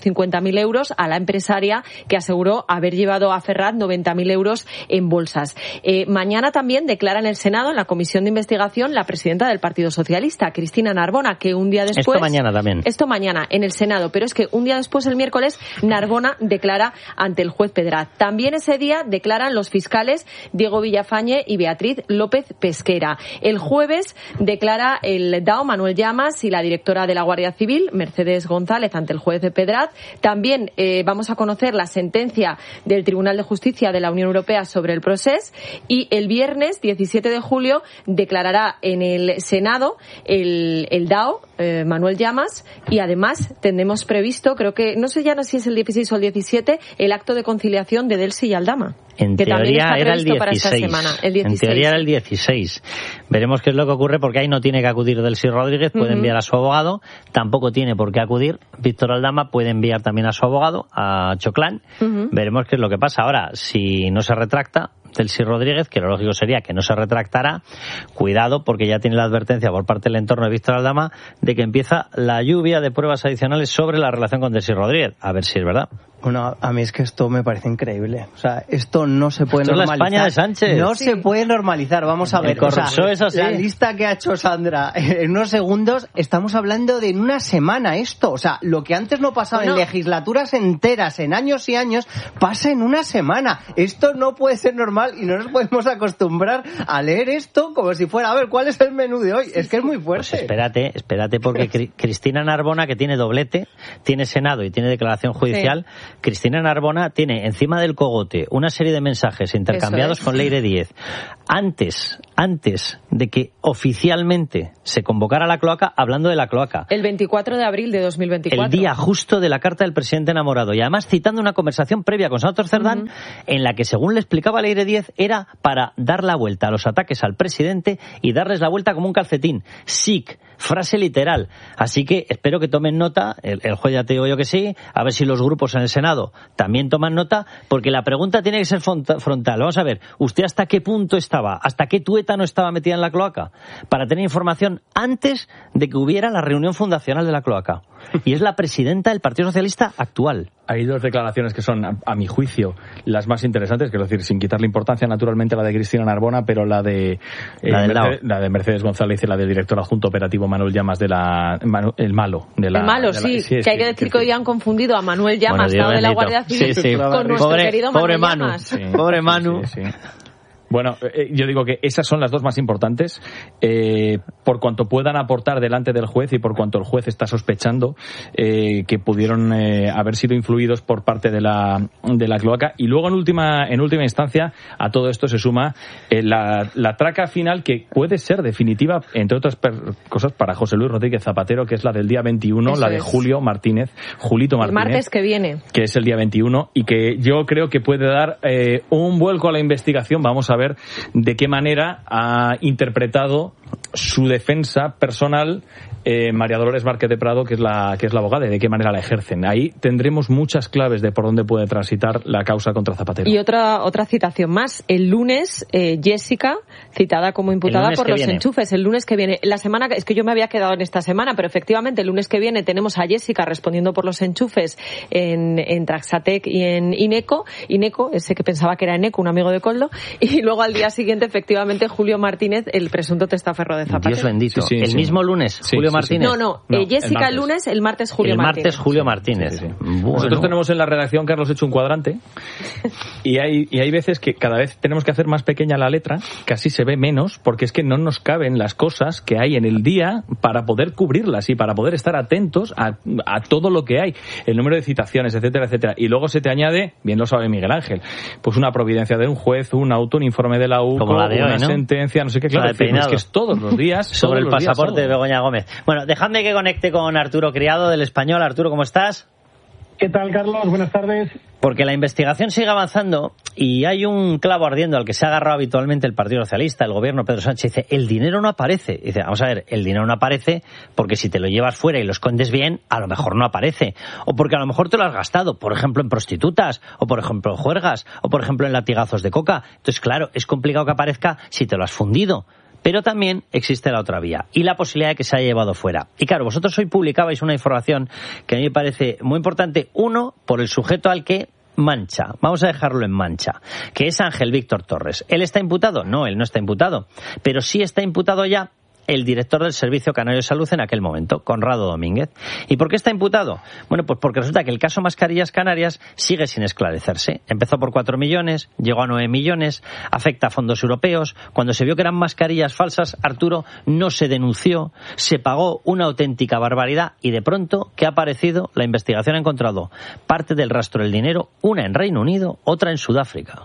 250.000 euros a la empresaria que aseguró haber llevado a Ferraz 90.000 euros en bolsas. Mañana también declara en el Senado, en la comisión de investigación, la presidenta del Partido Socialista, Cristina Narbona, que un día después... Esto mañana también. Esto mañana en el Senado, pero es que un día después, el miércoles, Narbona declara ante el juez Pedraz. También ese día declaran los fiscales Diego Villafañe y Beatriz López Pesquera. El jueves declara el DAO Manuel Llamas y la directora de la Guardia Civil, Mercedes González, ante el juez Pedraz. También vamos a conocer la sentencia del Tribunal de Justicia de la Unión Europea sobre el Procés, y el viernes 17 de julio declarará en el Senado el DAO Manuel Llamas, y además tendremos previsto, creo que, no sé ya si es el 16 o el 17, el acto de conciliación de Delsi y Aldama. En que teoría también está era el 16. para esta semana, el 16. En teoría era el 16. Veremos qué es lo que ocurre, porque ahí no tiene que acudir Delsi Rodríguez, puede enviar a su abogado, tampoco tiene por qué acudir Víctor Aldama, puede enviar también a su abogado, a Choclán. Veremos qué es lo que pasa. Ahora, si no se retracta Delsi Rodríguez, que lo lógico sería que no se retractará, cuidado, porque ya tiene la advertencia por parte del entorno de Víctor Aldama de que empieza la lluvia de pruebas adicionales sobre la relación con Delsi Rodríguez. A ver si es verdad. Bueno, a mí es que esto me parece increíble. O sea, esto no se puede normalizar. Es la España de Sánchez. No se puede normalizar. Vamos a ver. O sea, es así. La lista que ha hecho Sandra en unos segundos, estamos hablando de en una semana esto. O sea, lo que antes no pasaba en legislaturas enteras, en años y años, pasa en una semana. Esto no puede ser normal y no nos podemos acostumbrar a leer esto como si fuera, a ver, ¿cuál es el menú de hoy? Es que es muy fuerte. Pues espérate, porque Cristina Narbona, que tiene doblete, tiene Senado y tiene declaración judicial, Cristina Narbona tiene encima del cogote una serie de mensajes intercambiados con Leire Díez antes de que oficialmente se convocara la cloaca, hablando de la cloaca. El 24 de abril de 2024. El día justo de la carta del presidente enamorado, y además citando una conversación previa con Santos Cerdán, en la que, según le explicaba Leire Díez, era para dar la vuelta a los ataques al presidente y darles la vuelta como un calcetín. SIC, frase literal. Así que espero que tomen nota, el juez ya te digo yo que sí, a ver si los grupos en el Senado también toman nota, porque la pregunta tiene que ser frontal. Vamos a ver, ¿usted hasta qué punto estaba, hasta qué tuétano estaba metida en la cloaca? Para tener información antes de que hubiera la reunión fundacional de la cloaca. Y es la presidenta del Partido Socialista actual. Hay dos declaraciones que son, a mi juicio, las más interesantes, quiero decir, sin quitarle importancia naturalmente a la de Cristina Narbona, pero la de Mercedes González y la del director adjunto operativo Manuel Llamas de el malo. Que hay que decir que hoy han confundido a Manuel Llamas, de la Guardia Civil, con nuestro querido Manuel Llamas. Pobre Manu. Sí. Bueno, yo digo que esas son las dos más importantes, por cuanto puedan aportar delante del juez y por cuanto el juez está sospechando que pudieron haber sido influidos por parte de la cloaca. Y luego, en última instancia, a todo esto se suma la traca final, que puede ser definitiva, entre otras cosas, para José Luis Rodríguez Zapatero, que es la del día 21, la de Julito Martínez. El martes que viene. Que es el día 21 y que yo creo que puede dar un vuelco a la investigación. Vamos a ver de qué manera ha interpretado su defensa personal María Dolores Márquez de Prado, que es la abogada, y de qué manera la ejercen. Ahí tendremos muchas claves de por dónde puede transitar la causa contra Zapatero. Y otra citación más. El lunes, Jessica, citada como imputada por los enchufes. El lunes que viene. La semana, es que yo me había quedado en esta semana, pero efectivamente el lunes que viene tenemos a Jessica respondiendo por los enchufes en Traxatec y en Ineco, ese que pensaba que era Eneco, un amigo de Coldo, y luego al día siguiente, efectivamente, Julio Martínez, el presunto testaferro de Zapatero. Dios bendito. El mismo lunes, Julio Martínez. No, Jessica el lunes, el martes Julio Martínez. El martes Julio Martínez. Bueno. Nosotros tenemos en la redacción, Carlos, hecho un cuadrante y hay veces que cada vez tenemos que hacer más pequeña la letra, que así se ve menos, porque es que no nos caben las cosas que hay en el día para poder cubrirlas y para poder estar atentos a todo lo que hay, el número de citaciones, etcétera, etcétera. Y luego se te añade, bien lo sabe Miguel Ángel, pues una providencia de un juez, un auto, un informe de la UCO, como la de hoy, una sentencia, no sé qué, claro, es que es todos los días. Sobre el pasaporte de Begoña Gómez. Bueno, dejadme que conecte con Arturo Criado del Español. Arturo, ¿cómo estás? ¿Qué tal, Carlos? Buenas tardes. Porque la investigación sigue avanzando y hay un clavo ardiendo al que se ha agarrado habitualmente el Partido Socialista, el gobierno, Pedro Sánchez. Dice, el dinero no aparece. Dice, vamos a ver, el dinero no aparece porque si te lo llevas fuera y lo escondes bien, a lo mejor no aparece. O porque a lo mejor te lo has gastado, por ejemplo, en prostitutas, o por ejemplo, en juergas, o por ejemplo, en latigazos de coca. Entonces, claro, es complicado que aparezca si te lo has fundido. Pero también existe la otra vía y la posibilidad de que se haya llevado fuera. Y claro, vosotros hoy publicabais una información que a mí me parece muy importante. Uno, por el sujeto al que mancha, vamos a dejarlo en mancha, que es Ángel Víctor Torres. ¿Él está imputado? No, él no está imputado, pero sí está imputado ya el director del Servicio Canario de Salud en aquel momento, Conrado Domínguez. ¿Y por qué está imputado? Bueno, pues porque resulta que el caso Mascarillas Canarias sigue sin esclarecerse. Empezó por 4 millones, llegó a 9 millones, afecta a fondos europeos. Cuando se vio que eran mascarillas falsas, Arturo, no se denunció, se pagó una auténtica barbaridad y de pronto, ¿qué ha aparecido? La investigación ha encontrado parte del rastro del dinero, una en Reino Unido, otra en Sudáfrica.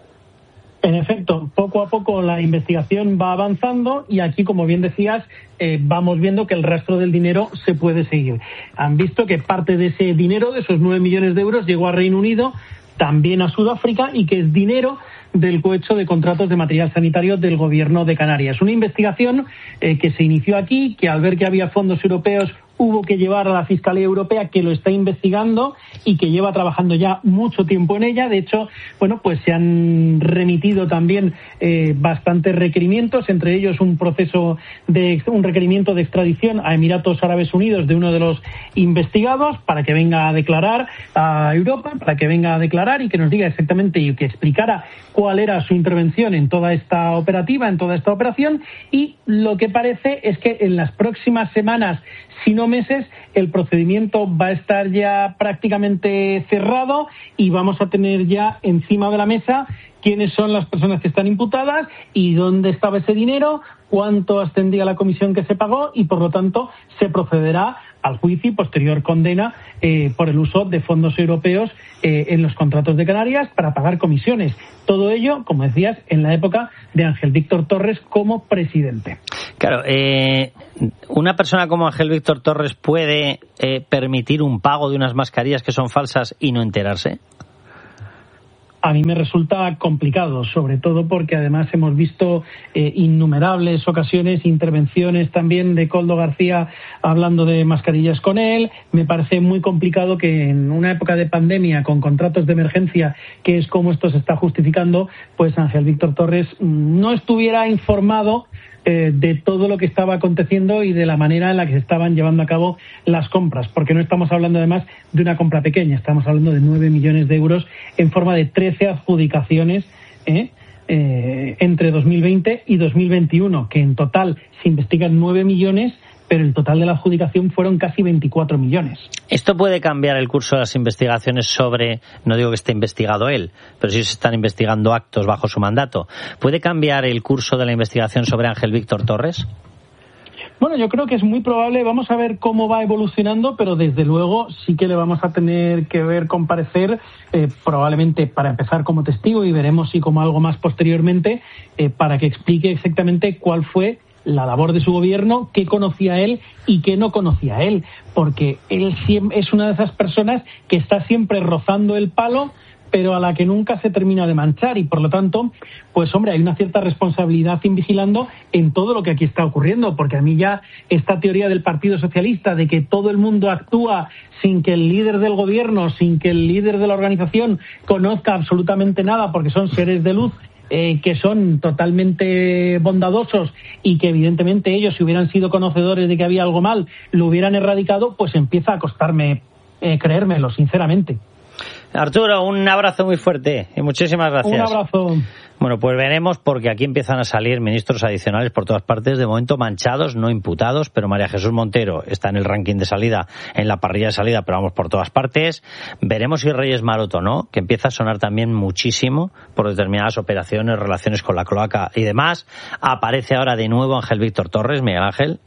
En efecto, poco a poco la investigación va avanzando y aquí, como bien decías, vamos viendo que el rastro del dinero se puede seguir. Han visto que parte de ese dinero, de esos 9 millones de euros, llegó a Reino Unido, también a Sudáfrica, y que es dinero del cohecho de contratos de material sanitario del Gobierno de Canarias. Una investigación que se inició aquí, que al ver que había fondos europeos hubo que llevar a la Fiscalía Europea, que lo está investigando y que lleva trabajando ya mucho tiempo en ella. De hecho, bueno, pues se han remitido también bastantes requerimientos, entre ellos un requerimiento de extradición a Emiratos Árabes Unidos de uno de los investigados para que venga a declarar a Europa, para que venga a declarar y que nos diga exactamente y que explicara cuál era su intervención en toda esta operativa, en toda esta operación. Y lo que parece es que en las próximas semanas, si no meses, el procedimiento va a estar ya prácticamente cerrado y vamos a tener ya encima de la mesa quiénes son las personas que están imputadas y dónde estaba ese dinero, cuánto ascendía la comisión que se pagó y, por lo tanto, se procederá al juicio y posterior condena por el uso de fondos europeos en los contratos de Canarias para pagar comisiones. Todo ello, como decías, en la época de Ángel Víctor Torres como presidente. Claro, una persona como Ángel Víctor Torres puede permitir un pago de unas mascarillas que son falsas y no enterarse. A mí me resulta complicado, sobre todo porque además hemos visto innumerables ocasiones, intervenciones también de Koldo García hablando de mascarillas con él. Me parece muy complicado que en una época de pandemia con contratos de emergencia, que es como esto se está justificando, pues Ángel Víctor Torres no estuviera informado de todo lo que estaba aconteciendo y de la manera en la que se estaban llevando a cabo las compras, porque no estamos hablando además de una compra pequeña, estamos hablando de 9 millones de euros en forma de 13 adjudicaciones entre 2020 y 2021, que en total se investigan 9 millones, pero el total de la adjudicación fueron casi 24 millones. ¿Esto puede cambiar el curso de las investigaciones sobre, no digo que esté investigado él, pero sí se están investigando actos bajo su mandato? ¿Puede cambiar el curso de la investigación sobre Ángel Víctor Torres? Bueno, yo creo que es muy probable. Vamos a ver cómo va evolucionando, pero desde luego sí que le vamos a tener que ver comparecer, probablemente para empezar como testigo y veremos si como algo más posteriormente, para que explique exactamente cuál fue la labor de su gobierno, qué conocía él y qué no conocía él, porque él es una de esas personas que está siempre rozando el palo, pero a la que nunca se termina de manchar, y por lo tanto, pues hombre, hay una cierta responsabilidad invigilando en todo lo que aquí está ocurriendo, porque a mí ya esta teoría del Partido Socialista de que todo el mundo actúa sin que el líder del gobierno, sin que el líder de la organización conozca absolutamente nada, porque son seres de luz, que son totalmente bondadosos y que evidentemente ellos, si hubieran sido conocedores de que había algo mal, lo hubieran erradicado, pues empieza a costarme creérmelo, sinceramente. Arturo, un abrazo muy fuerte y muchísimas gracias. Un abrazo. Bueno, pues veremos, porque aquí empiezan a salir ministros adicionales por todas partes, de momento manchados, no imputados, pero María Jesús Montero está en el ranking de salida, en la parrilla de salida, pero vamos por todas partes. Veremos si Reyes Maroto, ¿no?, que empieza a sonar también muchísimo por determinadas operaciones, relaciones con la cloaca y demás. Aparece ahora de nuevo Ángel Víctor Torres. Miguel Ángel.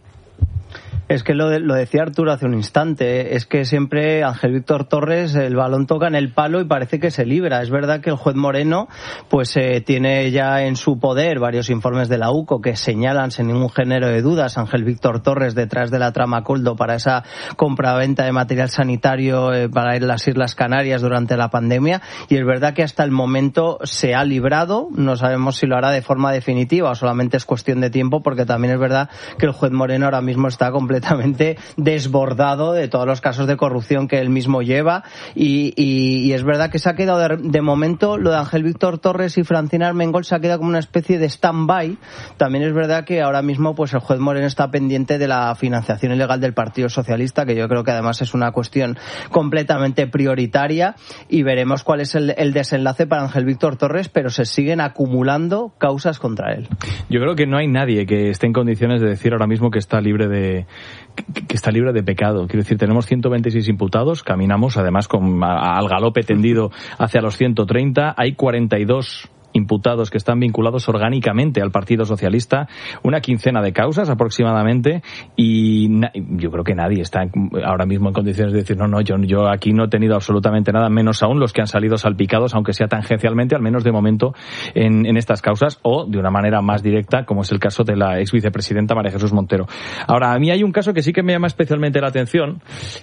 Es que lo decía Arturo hace un instante, es que siempre Ángel Víctor Torres, el balón toca en el palo y parece que se libra. Es verdad que el juez Moreno pues tiene ya en su poder varios informes de la UCO que señalan sin ningún género de dudas a Ángel Víctor Torres detrás de la trama Koldo para esa compraventa de material sanitario para las Islas Canarias durante la pandemia, y es verdad que hasta el momento se ha librado. No sabemos si lo hará de forma definitiva o solamente es cuestión de tiempo, porque también es verdad que el juez Moreno ahora mismo está completamente completamente desbordado de todos los casos de corrupción que él mismo lleva y es verdad que se ha quedado de momento lo de Ángel Víctor Torres y Francina Armengol se ha quedado como una especie de stand-by. También es verdad que ahora mismo pues el juez Moreno está pendiente de la financiación ilegal del Partido Socialista, que yo creo que además es una cuestión completamente prioritaria, y veremos cuál es el desenlace para Ángel Víctor Torres, pero se siguen acumulando causas contra él. Yo creo que no hay nadie que esté en condiciones de decir ahora mismo que está libre de pecado. Quiero decir, tenemos 126 imputados, caminamos además al galope tendido hacia los 130, hay 42 imputados que están vinculados orgánicamente al Partido Socialista, una quincena de causas aproximadamente, y yo creo que nadie está ahora mismo en condiciones de decir no, yo aquí no he tenido absolutamente nada, menos aún los que han salido salpicados, aunque sea tangencialmente, al menos de momento, en estas causas, o de una manera más directa, como es el caso de la ex vicepresidenta María Jesús Montero. Ahora, a mí hay un caso que sí que me llama especialmente la atención,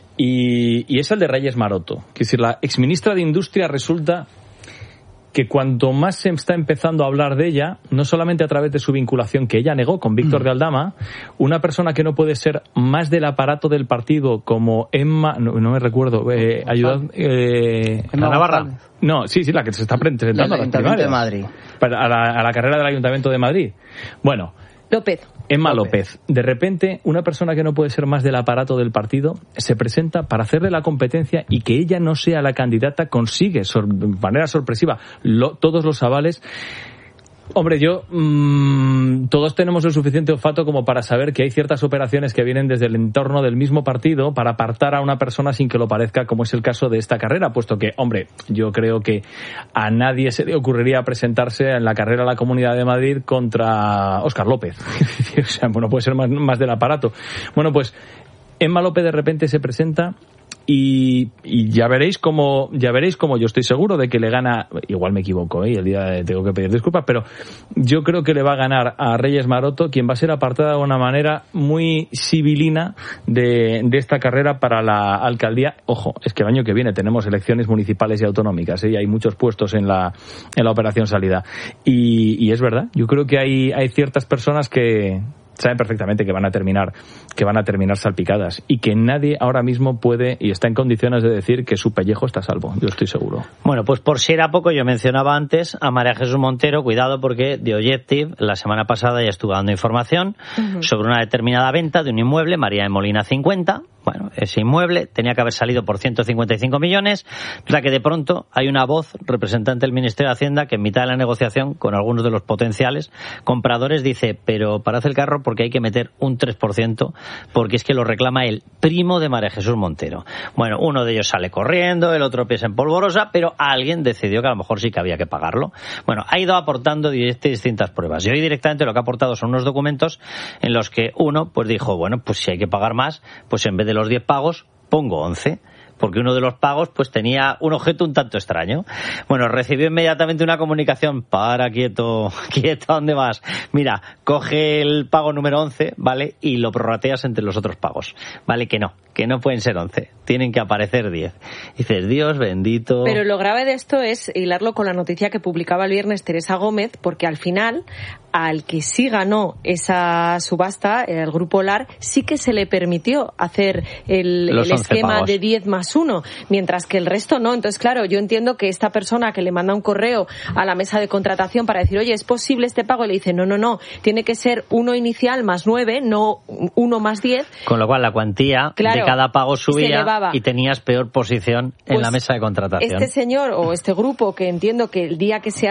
y es el de Reyes Maroto. Es decir, la exministra de Industria resulta que cuanto más se está empezando a hablar de ella, no solamente a través de su vinculación que ella negó con Víctor de Aldama, una persona que no puede ser más del aparato del partido como Emma, no me recuerdo, Emma Navarra. No, sí, la que se está presentando al Ayuntamiento de Madrid. A la carrera del Ayuntamiento de Madrid. Bueno, Emma López. De repente, una persona que no puede ser más del aparato del partido se presenta para hacerle la competencia, y que ella no sea la candidata consigue de manera sorpresiva todos los avales. Hombre, todos tenemos el suficiente olfato como para saber que hay ciertas operaciones que vienen desde el entorno del mismo partido para apartar a una persona sin que lo parezca, como es el caso de esta carrera, puesto que, hombre, yo creo que a nadie se le ocurriría presentarse en la carrera a la Comunidad de Madrid contra Óscar López. O sea, bueno, puede ser más del aparato. Bueno, pues Emma López de repente se presenta y ya veréis como yo estoy seguro de que le gana, igual me equivoco, y el día tengo que pedir disculpas, pero yo creo que le va a ganar a Reyes Maroto, quien va a ser apartada de una manera muy sibilina de esta carrera para la alcaldía. Ojo, es que el año que viene tenemos elecciones municipales y autonómicas, y hay muchos puestos en la operación salida, y es verdad, yo creo que hay ciertas personas que saben perfectamente que van a terminar salpicadas, y que nadie ahora mismo puede y está en condiciones de decir que su pellejo está a salvo. Yo estoy seguro. Bueno, pues por si era poco, yo mencionaba antes a María Jesús Montero. Cuidado, porque The Objective la semana pasada ya estuvo dando información sobre una determinada venta de un inmueble, María de Molina 50. Bueno, ese inmueble tenía que haber salido por 155 millones, o sea que de pronto hay una voz representante del Ministerio de Hacienda que en mitad de la negociación con algunos de los potenciales compradores dice, pero parad el carro porque hay que meter un 3%, porque es que lo reclama el primo de María Jesús Montero. Bueno, uno de ellos sale corriendo, el otro piensa en polvorosa, pero alguien decidió que a lo mejor sí que había que pagarlo. Bueno, ha ido aportando distintas pruebas, y hoy directamente lo que ha aportado son unos documentos en los que uno pues dijo, bueno, pues si hay que pagar más, pues en vez de los 10 pagos, pongo 11. Porque uno de los pagos pues tenía un objeto un tanto extraño. Bueno, recibió inmediatamente una comunicación, quieto, ¿a dónde vas? Mira, coge el pago número 11, ¿vale? Y lo prorrateas entre los otros pagos, ¿vale? Que no pueden ser 11, tienen que aparecer 10. Dices, Dios bendito. Pero lo grave de esto es hilarlo con la noticia que publicaba el viernes Teresa Gómez, porque al final, al que sí ganó esa subasta, el Grupo LAR, sí que se le permitió hacer el esquema pagos de 10 más 1, mientras que el resto no. Entonces, claro, yo entiendo que esta persona que le manda un correo a la mesa de contratación para decir, oye, ¿es posible este pago? Y le dice, no, tiene que ser 1 inicial más 9, no 1 más 10. Con lo cual la cuantía de cada pago subía y tenías peor posición en la mesa de contratación. Este señor o este grupo, que entiendo que el día que se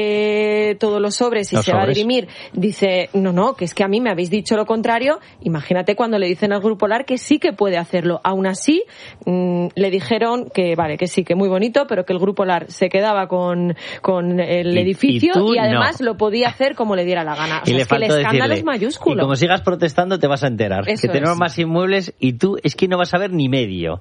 abre todos los sobres y se va a dirimir, dice, no, que es que a mí me habéis dicho lo contrario. Imagínate cuando le dicen al Grupo LAR que sí que puede hacerlo. Aún así, le dijeron que vale, que sí, que muy bonito, pero que el Grupo LAR se quedaba con el edificio y además lo podía hacer como le diera la gana. O sea, es que el escándalo es mayúsculo. Y como sigas protestando te vas a enterar. Eso que tenemos más inmuebles y tú es que no vas a ver ni medio.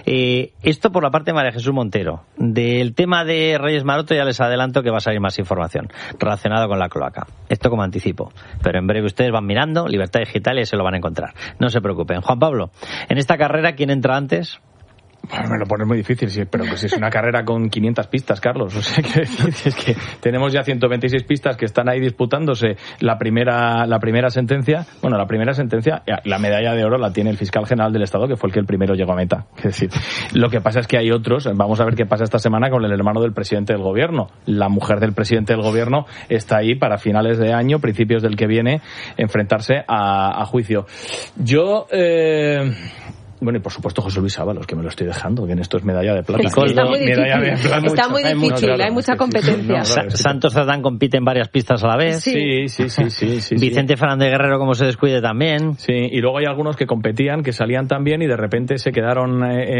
Esto por la parte de María Jesús Montero. Del tema de Reyes Maroto ya les adelanto que va a salir más información relacionada con la cloaca. Esto como anticipo. Pero en breve ustedes van mirando Libertad Digital y se lo van a encontrar. No se preocupen. Juan Pablo, en esta carrera, ¿quién entra antes? Me lo pones muy difícil, sí, pero pues es una carrera con 500 pistas, Carlos. O sea, que es que tenemos ya 126 pistas que están ahí disputándose la primera sentencia. Bueno, la primera sentencia, la medalla de oro la tiene el fiscal general del Estado, que fue el que el primero llegó a meta. Es decir, lo que pasa es que hay otros. Vamos a ver qué pasa esta semana con el hermano del presidente del gobierno. La mujer del presidente del gobierno está ahí para finales de año, principios del que viene, enfrentarse a juicio. Yo... Bueno, y por supuesto José Luis Ábalos, que me lo estoy dejando, que en esto es medalla de plata. Está muy difícil, está muy difícil, hay mucha competencia. Santos Cerdán compite en varias pistas a la vez. Sí. Vicente Fernández Guerrero, como se descuide, también. Sí, y luego hay algunos que competían, que salían también y de repente se quedaron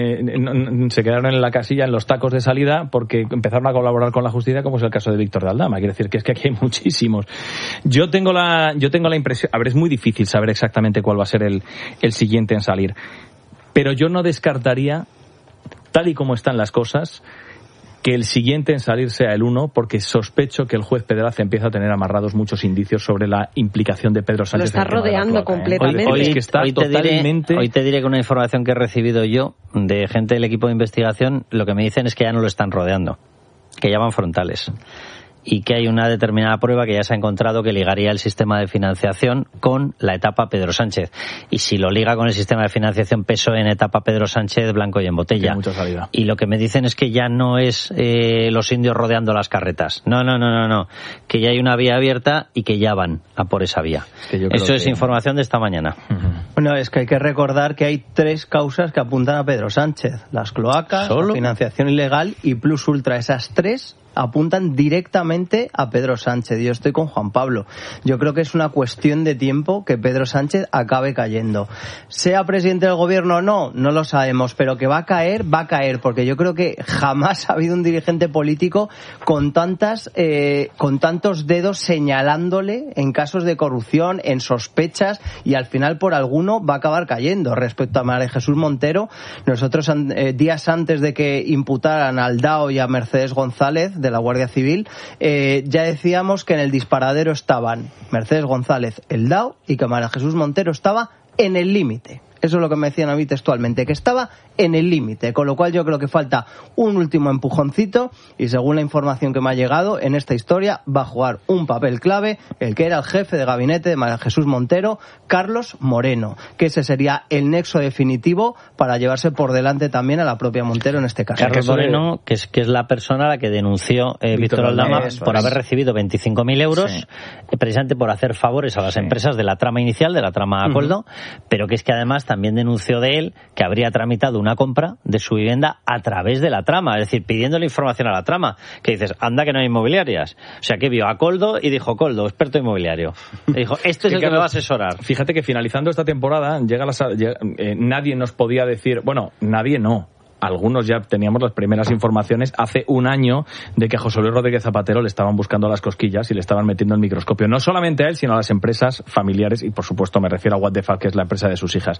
en la casilla, en los tacos de salida, porque empezaron a colaborar con la justicia, como es el caso de Víctor de Aldama. Quiere decir que es que aquí hay muchísimos. Yo tengo la impresión, a ver, es muy difícil saber exactamente cuál va a ser el siguiente en salir. Pero yo no descartaría, tal y como están las cosas, que el siguiente en salir sea el 1, porque sospecho que el juez Pedraz empieza a tener amarrados muchos indicios sobre la implicación de Pedro Sánchez. Lo está rodeando completamente. Hoy te diré que una información que he recibido yo de gente del equipo de investigación, lo que me dicen es que ya no lo están rodeando, que ya van frontales. Y que hay una determinada prueba que ya se ha encontrado que ligaría el sistema de financiación con la etapa Pedro Sánchez. Y si lo liga con el sistema de financiación PSOE en etapa Pedro Sánchez, blanco y en botella. Mucha salida. Y lo que me dicen es que ya no es los indios rodeando las carretas. No. Que ya hay una vía abierta y que ya van a por esa vía. Eso es información de esta mañana. Bueno, es que hay que recordar que hay 3 causas que apuntan a Pedro Sánchez. Las cloacas, la financiación ilegal y Plus Ultra. Esas 3 apuntan directamente a Pedro Sánchez. Yo estoy con Juan Pablo. Yo creo que es una cuestión de tiempo que Pedro Sánchez acabe cayendo. Sea presidente del gobierno o no lo sabemos, pero que va a caer, porque yo creo que jamás ha habido un dirigente político con tantos dedos señalándole en casos de corrupción, en sospechas, y al final por alguno va a acabar cayendo. Respecto a María Jesús Montero, nosotros días antes de que imputaran al DAO y a Mercedes González de la Guardia Civil, ya decíamos que en el disparadero estaban Mercedes González, el DAO, y que María Jesús Montero estaba en el límite. Eso es lo que me decían a mí textualmente, que estaba en el límite, con lo cual yo creo que falta un último empujoncito y según la información que me ha llegado, en esta historia va a jugar un papel clave el que era el jefe de gabinete de María Jesús Montero, Carlos Moreno, que ese sería el nexo definitivo para llevarse por delante también a la propia Montero en este caso. Carlos Moreno, que es la persona a la que denunció Víctor Aldama por haber recibido 25.000 euros, precisamente por hacer favores a las empresas de la trama inicial, de la trama Acoldo, pero que es que además también denunció de él que habría tramitado una compra de su vivienda a través de la trama, es decir, pidiéndole información a la trama, que dices, anda que no hay inmobiliarias. O sea, que vio a Coldo y dijo, Coldo, experto inmobiliario. Y dijo, este es el que me va a asesorar. Fíjate que finalizando esta temporada, nadie nos podía decir, bueno, nadie no. Algunos ya teníamos las primeras informaciones hace un año de que a José Luis Rodríguez Zapatero le estaban buscando las cosquillas y le estaban metiendo el microscopio. No solamente a él, sino a las empresas familiares y, por supuesto, me refiero a What the Fuck, que es la empresa de sus hijas.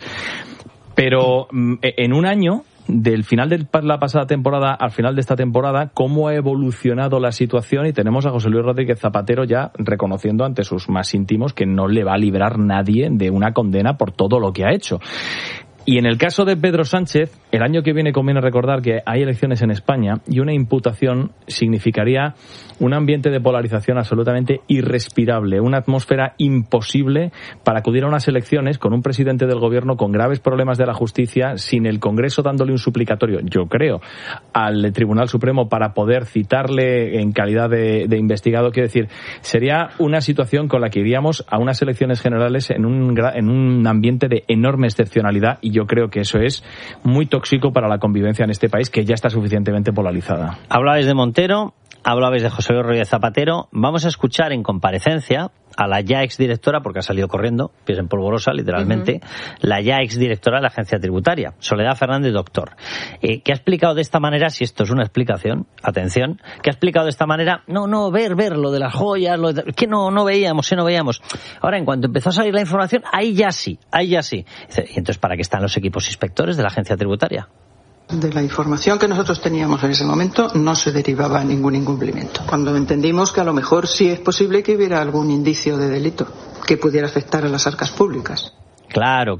Pero en un año, del final de la pasada temporada al final de esta temporada, cómo ha evolucionado la situación, y tenemos a José Luis Rodríguez Zapatero ya reconociendo ante sus más íntimos que no le va a librar nadie de una condena por todo lo que ha hecho. Y en el caso de Pedro Sánchez, el año que viene conviene recordar que hay elecciones en España y una imputación significaría un ambiente de polarización absolutamente irrespirable, una atmósfera imposible para acudir a unas elecciones con un presidente del gobierno con graves problemas de la justicia, sin el Congreso dándole un suplicatorio, yo creo, al Tribunal Supremo para poder citarle en calidad de investigado. Quiero decir, sería una situación con la que iríamos a unas elecciones generales en un ambiente de enorme excepcionalidad, y yo creo que eso es muy tóxico para la convivencia en este país, que ya está suficientemente polarizada. Hablabais de Montero, hablabais de José Luis Rodríguez Zapatero. Vamos a escuchar en comparecencia a la ya exdirectora, porque ha salido corriendo, pies en polvorosa, literalmente, la ya exdirectora de la Agencia Tributaria, Soledad Fernández Doctor, que ha explicado de esta manera, si esto es una explicación, atención, que ha explicado de esta manera, ver lo de las joyas, que no veíamos. Ahora, en cuanto empezó a salir la información, ahí ya sí. Dice, ¿y entonces para qué están los equipos inspectores de la Agencia Tributaria? De la información que nosotros teníamos en ese momento no se derivaba ningún incumplimiento. Cuando entendimos que a lo mejor sí es posible que hubiera algún indicio de delito que pudiera afectar a las arcas públicas. Claro.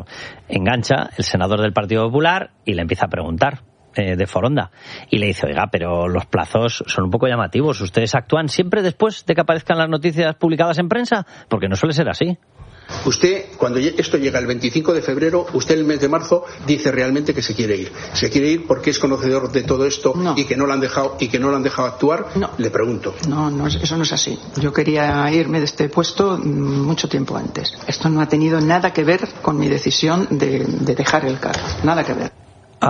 Engancha el senador del Partido Popular y le empieza a preguntar de Foronda. Y le dice, oiga, pero los plazos son un poco llamativos. ¿Ustedes actúan siempre después de que aparezcan las noticias publicadas en prensa? Porque no suele ser así. Usted, cuando esto llega el 25 de febrero, usted en el mes de marzo dice realmente que se quiere ir. ¿Se quiere ir porque es conocedor de todo esto y que no lo han dejado actuar? No. Le pregunto. No, eso no es así. Yo quería irme de este puesto mucho tiempo antes. Esto no ha tenido nada que ver con mi decisión de dejar el cargo. Nada que ver.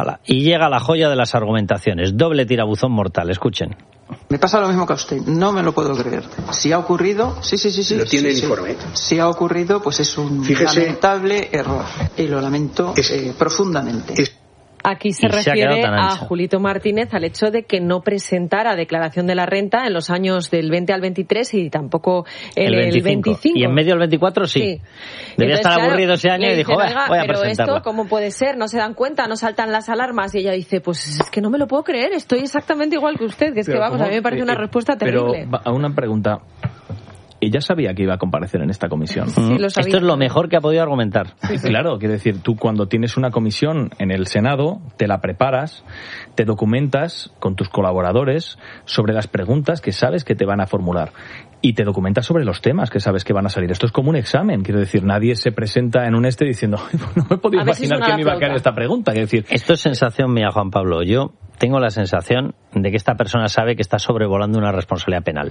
Y llega la joya de las argumentaciones. Doble tirabuzón mortal. Escuchen. Me pasa lo mismo que a usted. No me lo puedo creer. Si ha ocurrido, sí. Lo tiene el informe. Si ha ocurrido, pues es un lamentable error. Y lo lamento profundamente. Aquí se refiere a Julito Martínez al hecho de que no presentara declaración de la renta en los años del 20 al 23 y tampoco en el 25. Y en medio del 24 sí. Debía estar aburrido ese año y dijo, voy a pero presentarla. Esto, ¿cómo puede ser? No se dan cuenta, no saltan las alarmas. Y ella dice, pues es que no me lo puedo creer, estoy exactamente igual que usted. Que es que vamos, a mí me parece una respuesta terrible. Pero a una pregunta... Ella sabía que iba a comparecer en esta comisión. Sí, lo sabía. Esto es lo mejor que ha podido argumentar. Claro, quiero decir, tú cuando tienes una comisión en el Senado, te la preparas, te documentas con tus colaboradores sobre las preguntas que sabes que te van a formular. Y te documentas sobre los temas que sabes que van a salir. Esto es como un examen. Quiero decir, nadie se presenta en un diciendo, no me podía imaginar que me iba a caer esta pregunta. Quiero decir, esto es sensación mía, Juan Pablo. Yo tengo la sensación de que esta persona sabe que está sobrevolando una responsabilidad penal.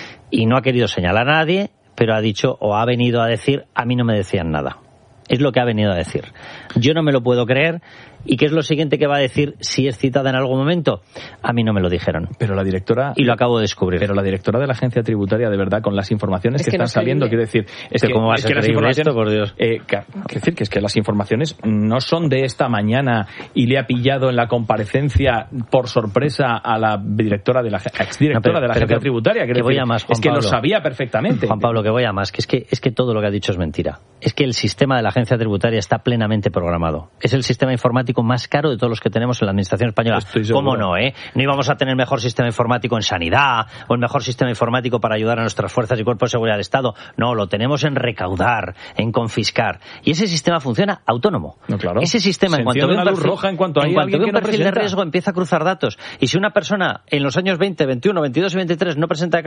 Y no ha querido señalar a nadie, pero ha dicho o ha venido a decir, a mí no me decían nada. Es lo que ha venido a decir. Yo no me lo puedo creer. ¿Y qué es lo siguiente que va a decir si es citada en algún momento? A mí no me lo dijeron. Pero la directora... Y lo acabo de descubrir. Pero la directora de la agencia tributaria, de verdad, con las informaciones que están saliendo, quiero decir... ¿Cómo va a ser creíble esto, por Dios? Quiero decir que es que las informaciones no son de esta mañana y le ha pillado en la comparecencia por sorpresa a la directora de la exdirectora de la agencia tributaria. Que voy a más, Juan es que Pablo. lo sabía perfectamente. Juan Pablo, que voy a más. Que es que todo lo que ha dicho es mentira. Es que el sistema de la agencia tributaria está plenamente programado. Es el sistema informático más caro de todos los que tenemos en la administración española. ¿Cómo no, No íbamos a tener mejor sistema informático en sanidad o el mejor sistema informático para ayudar a nuestras fuerzas y cuerpos de seguridad del Estado. No, lo tenemos en recaudar, en confiscar. Y ese sistema funciona autónomo. No, claro. Ese sistema, en cuanto ve un perfil, roja, en cuanto ve un perfil de riesgo, empieza a cruzar datos. Y si una persona en los años 20, 21, 22 y 23 no presenta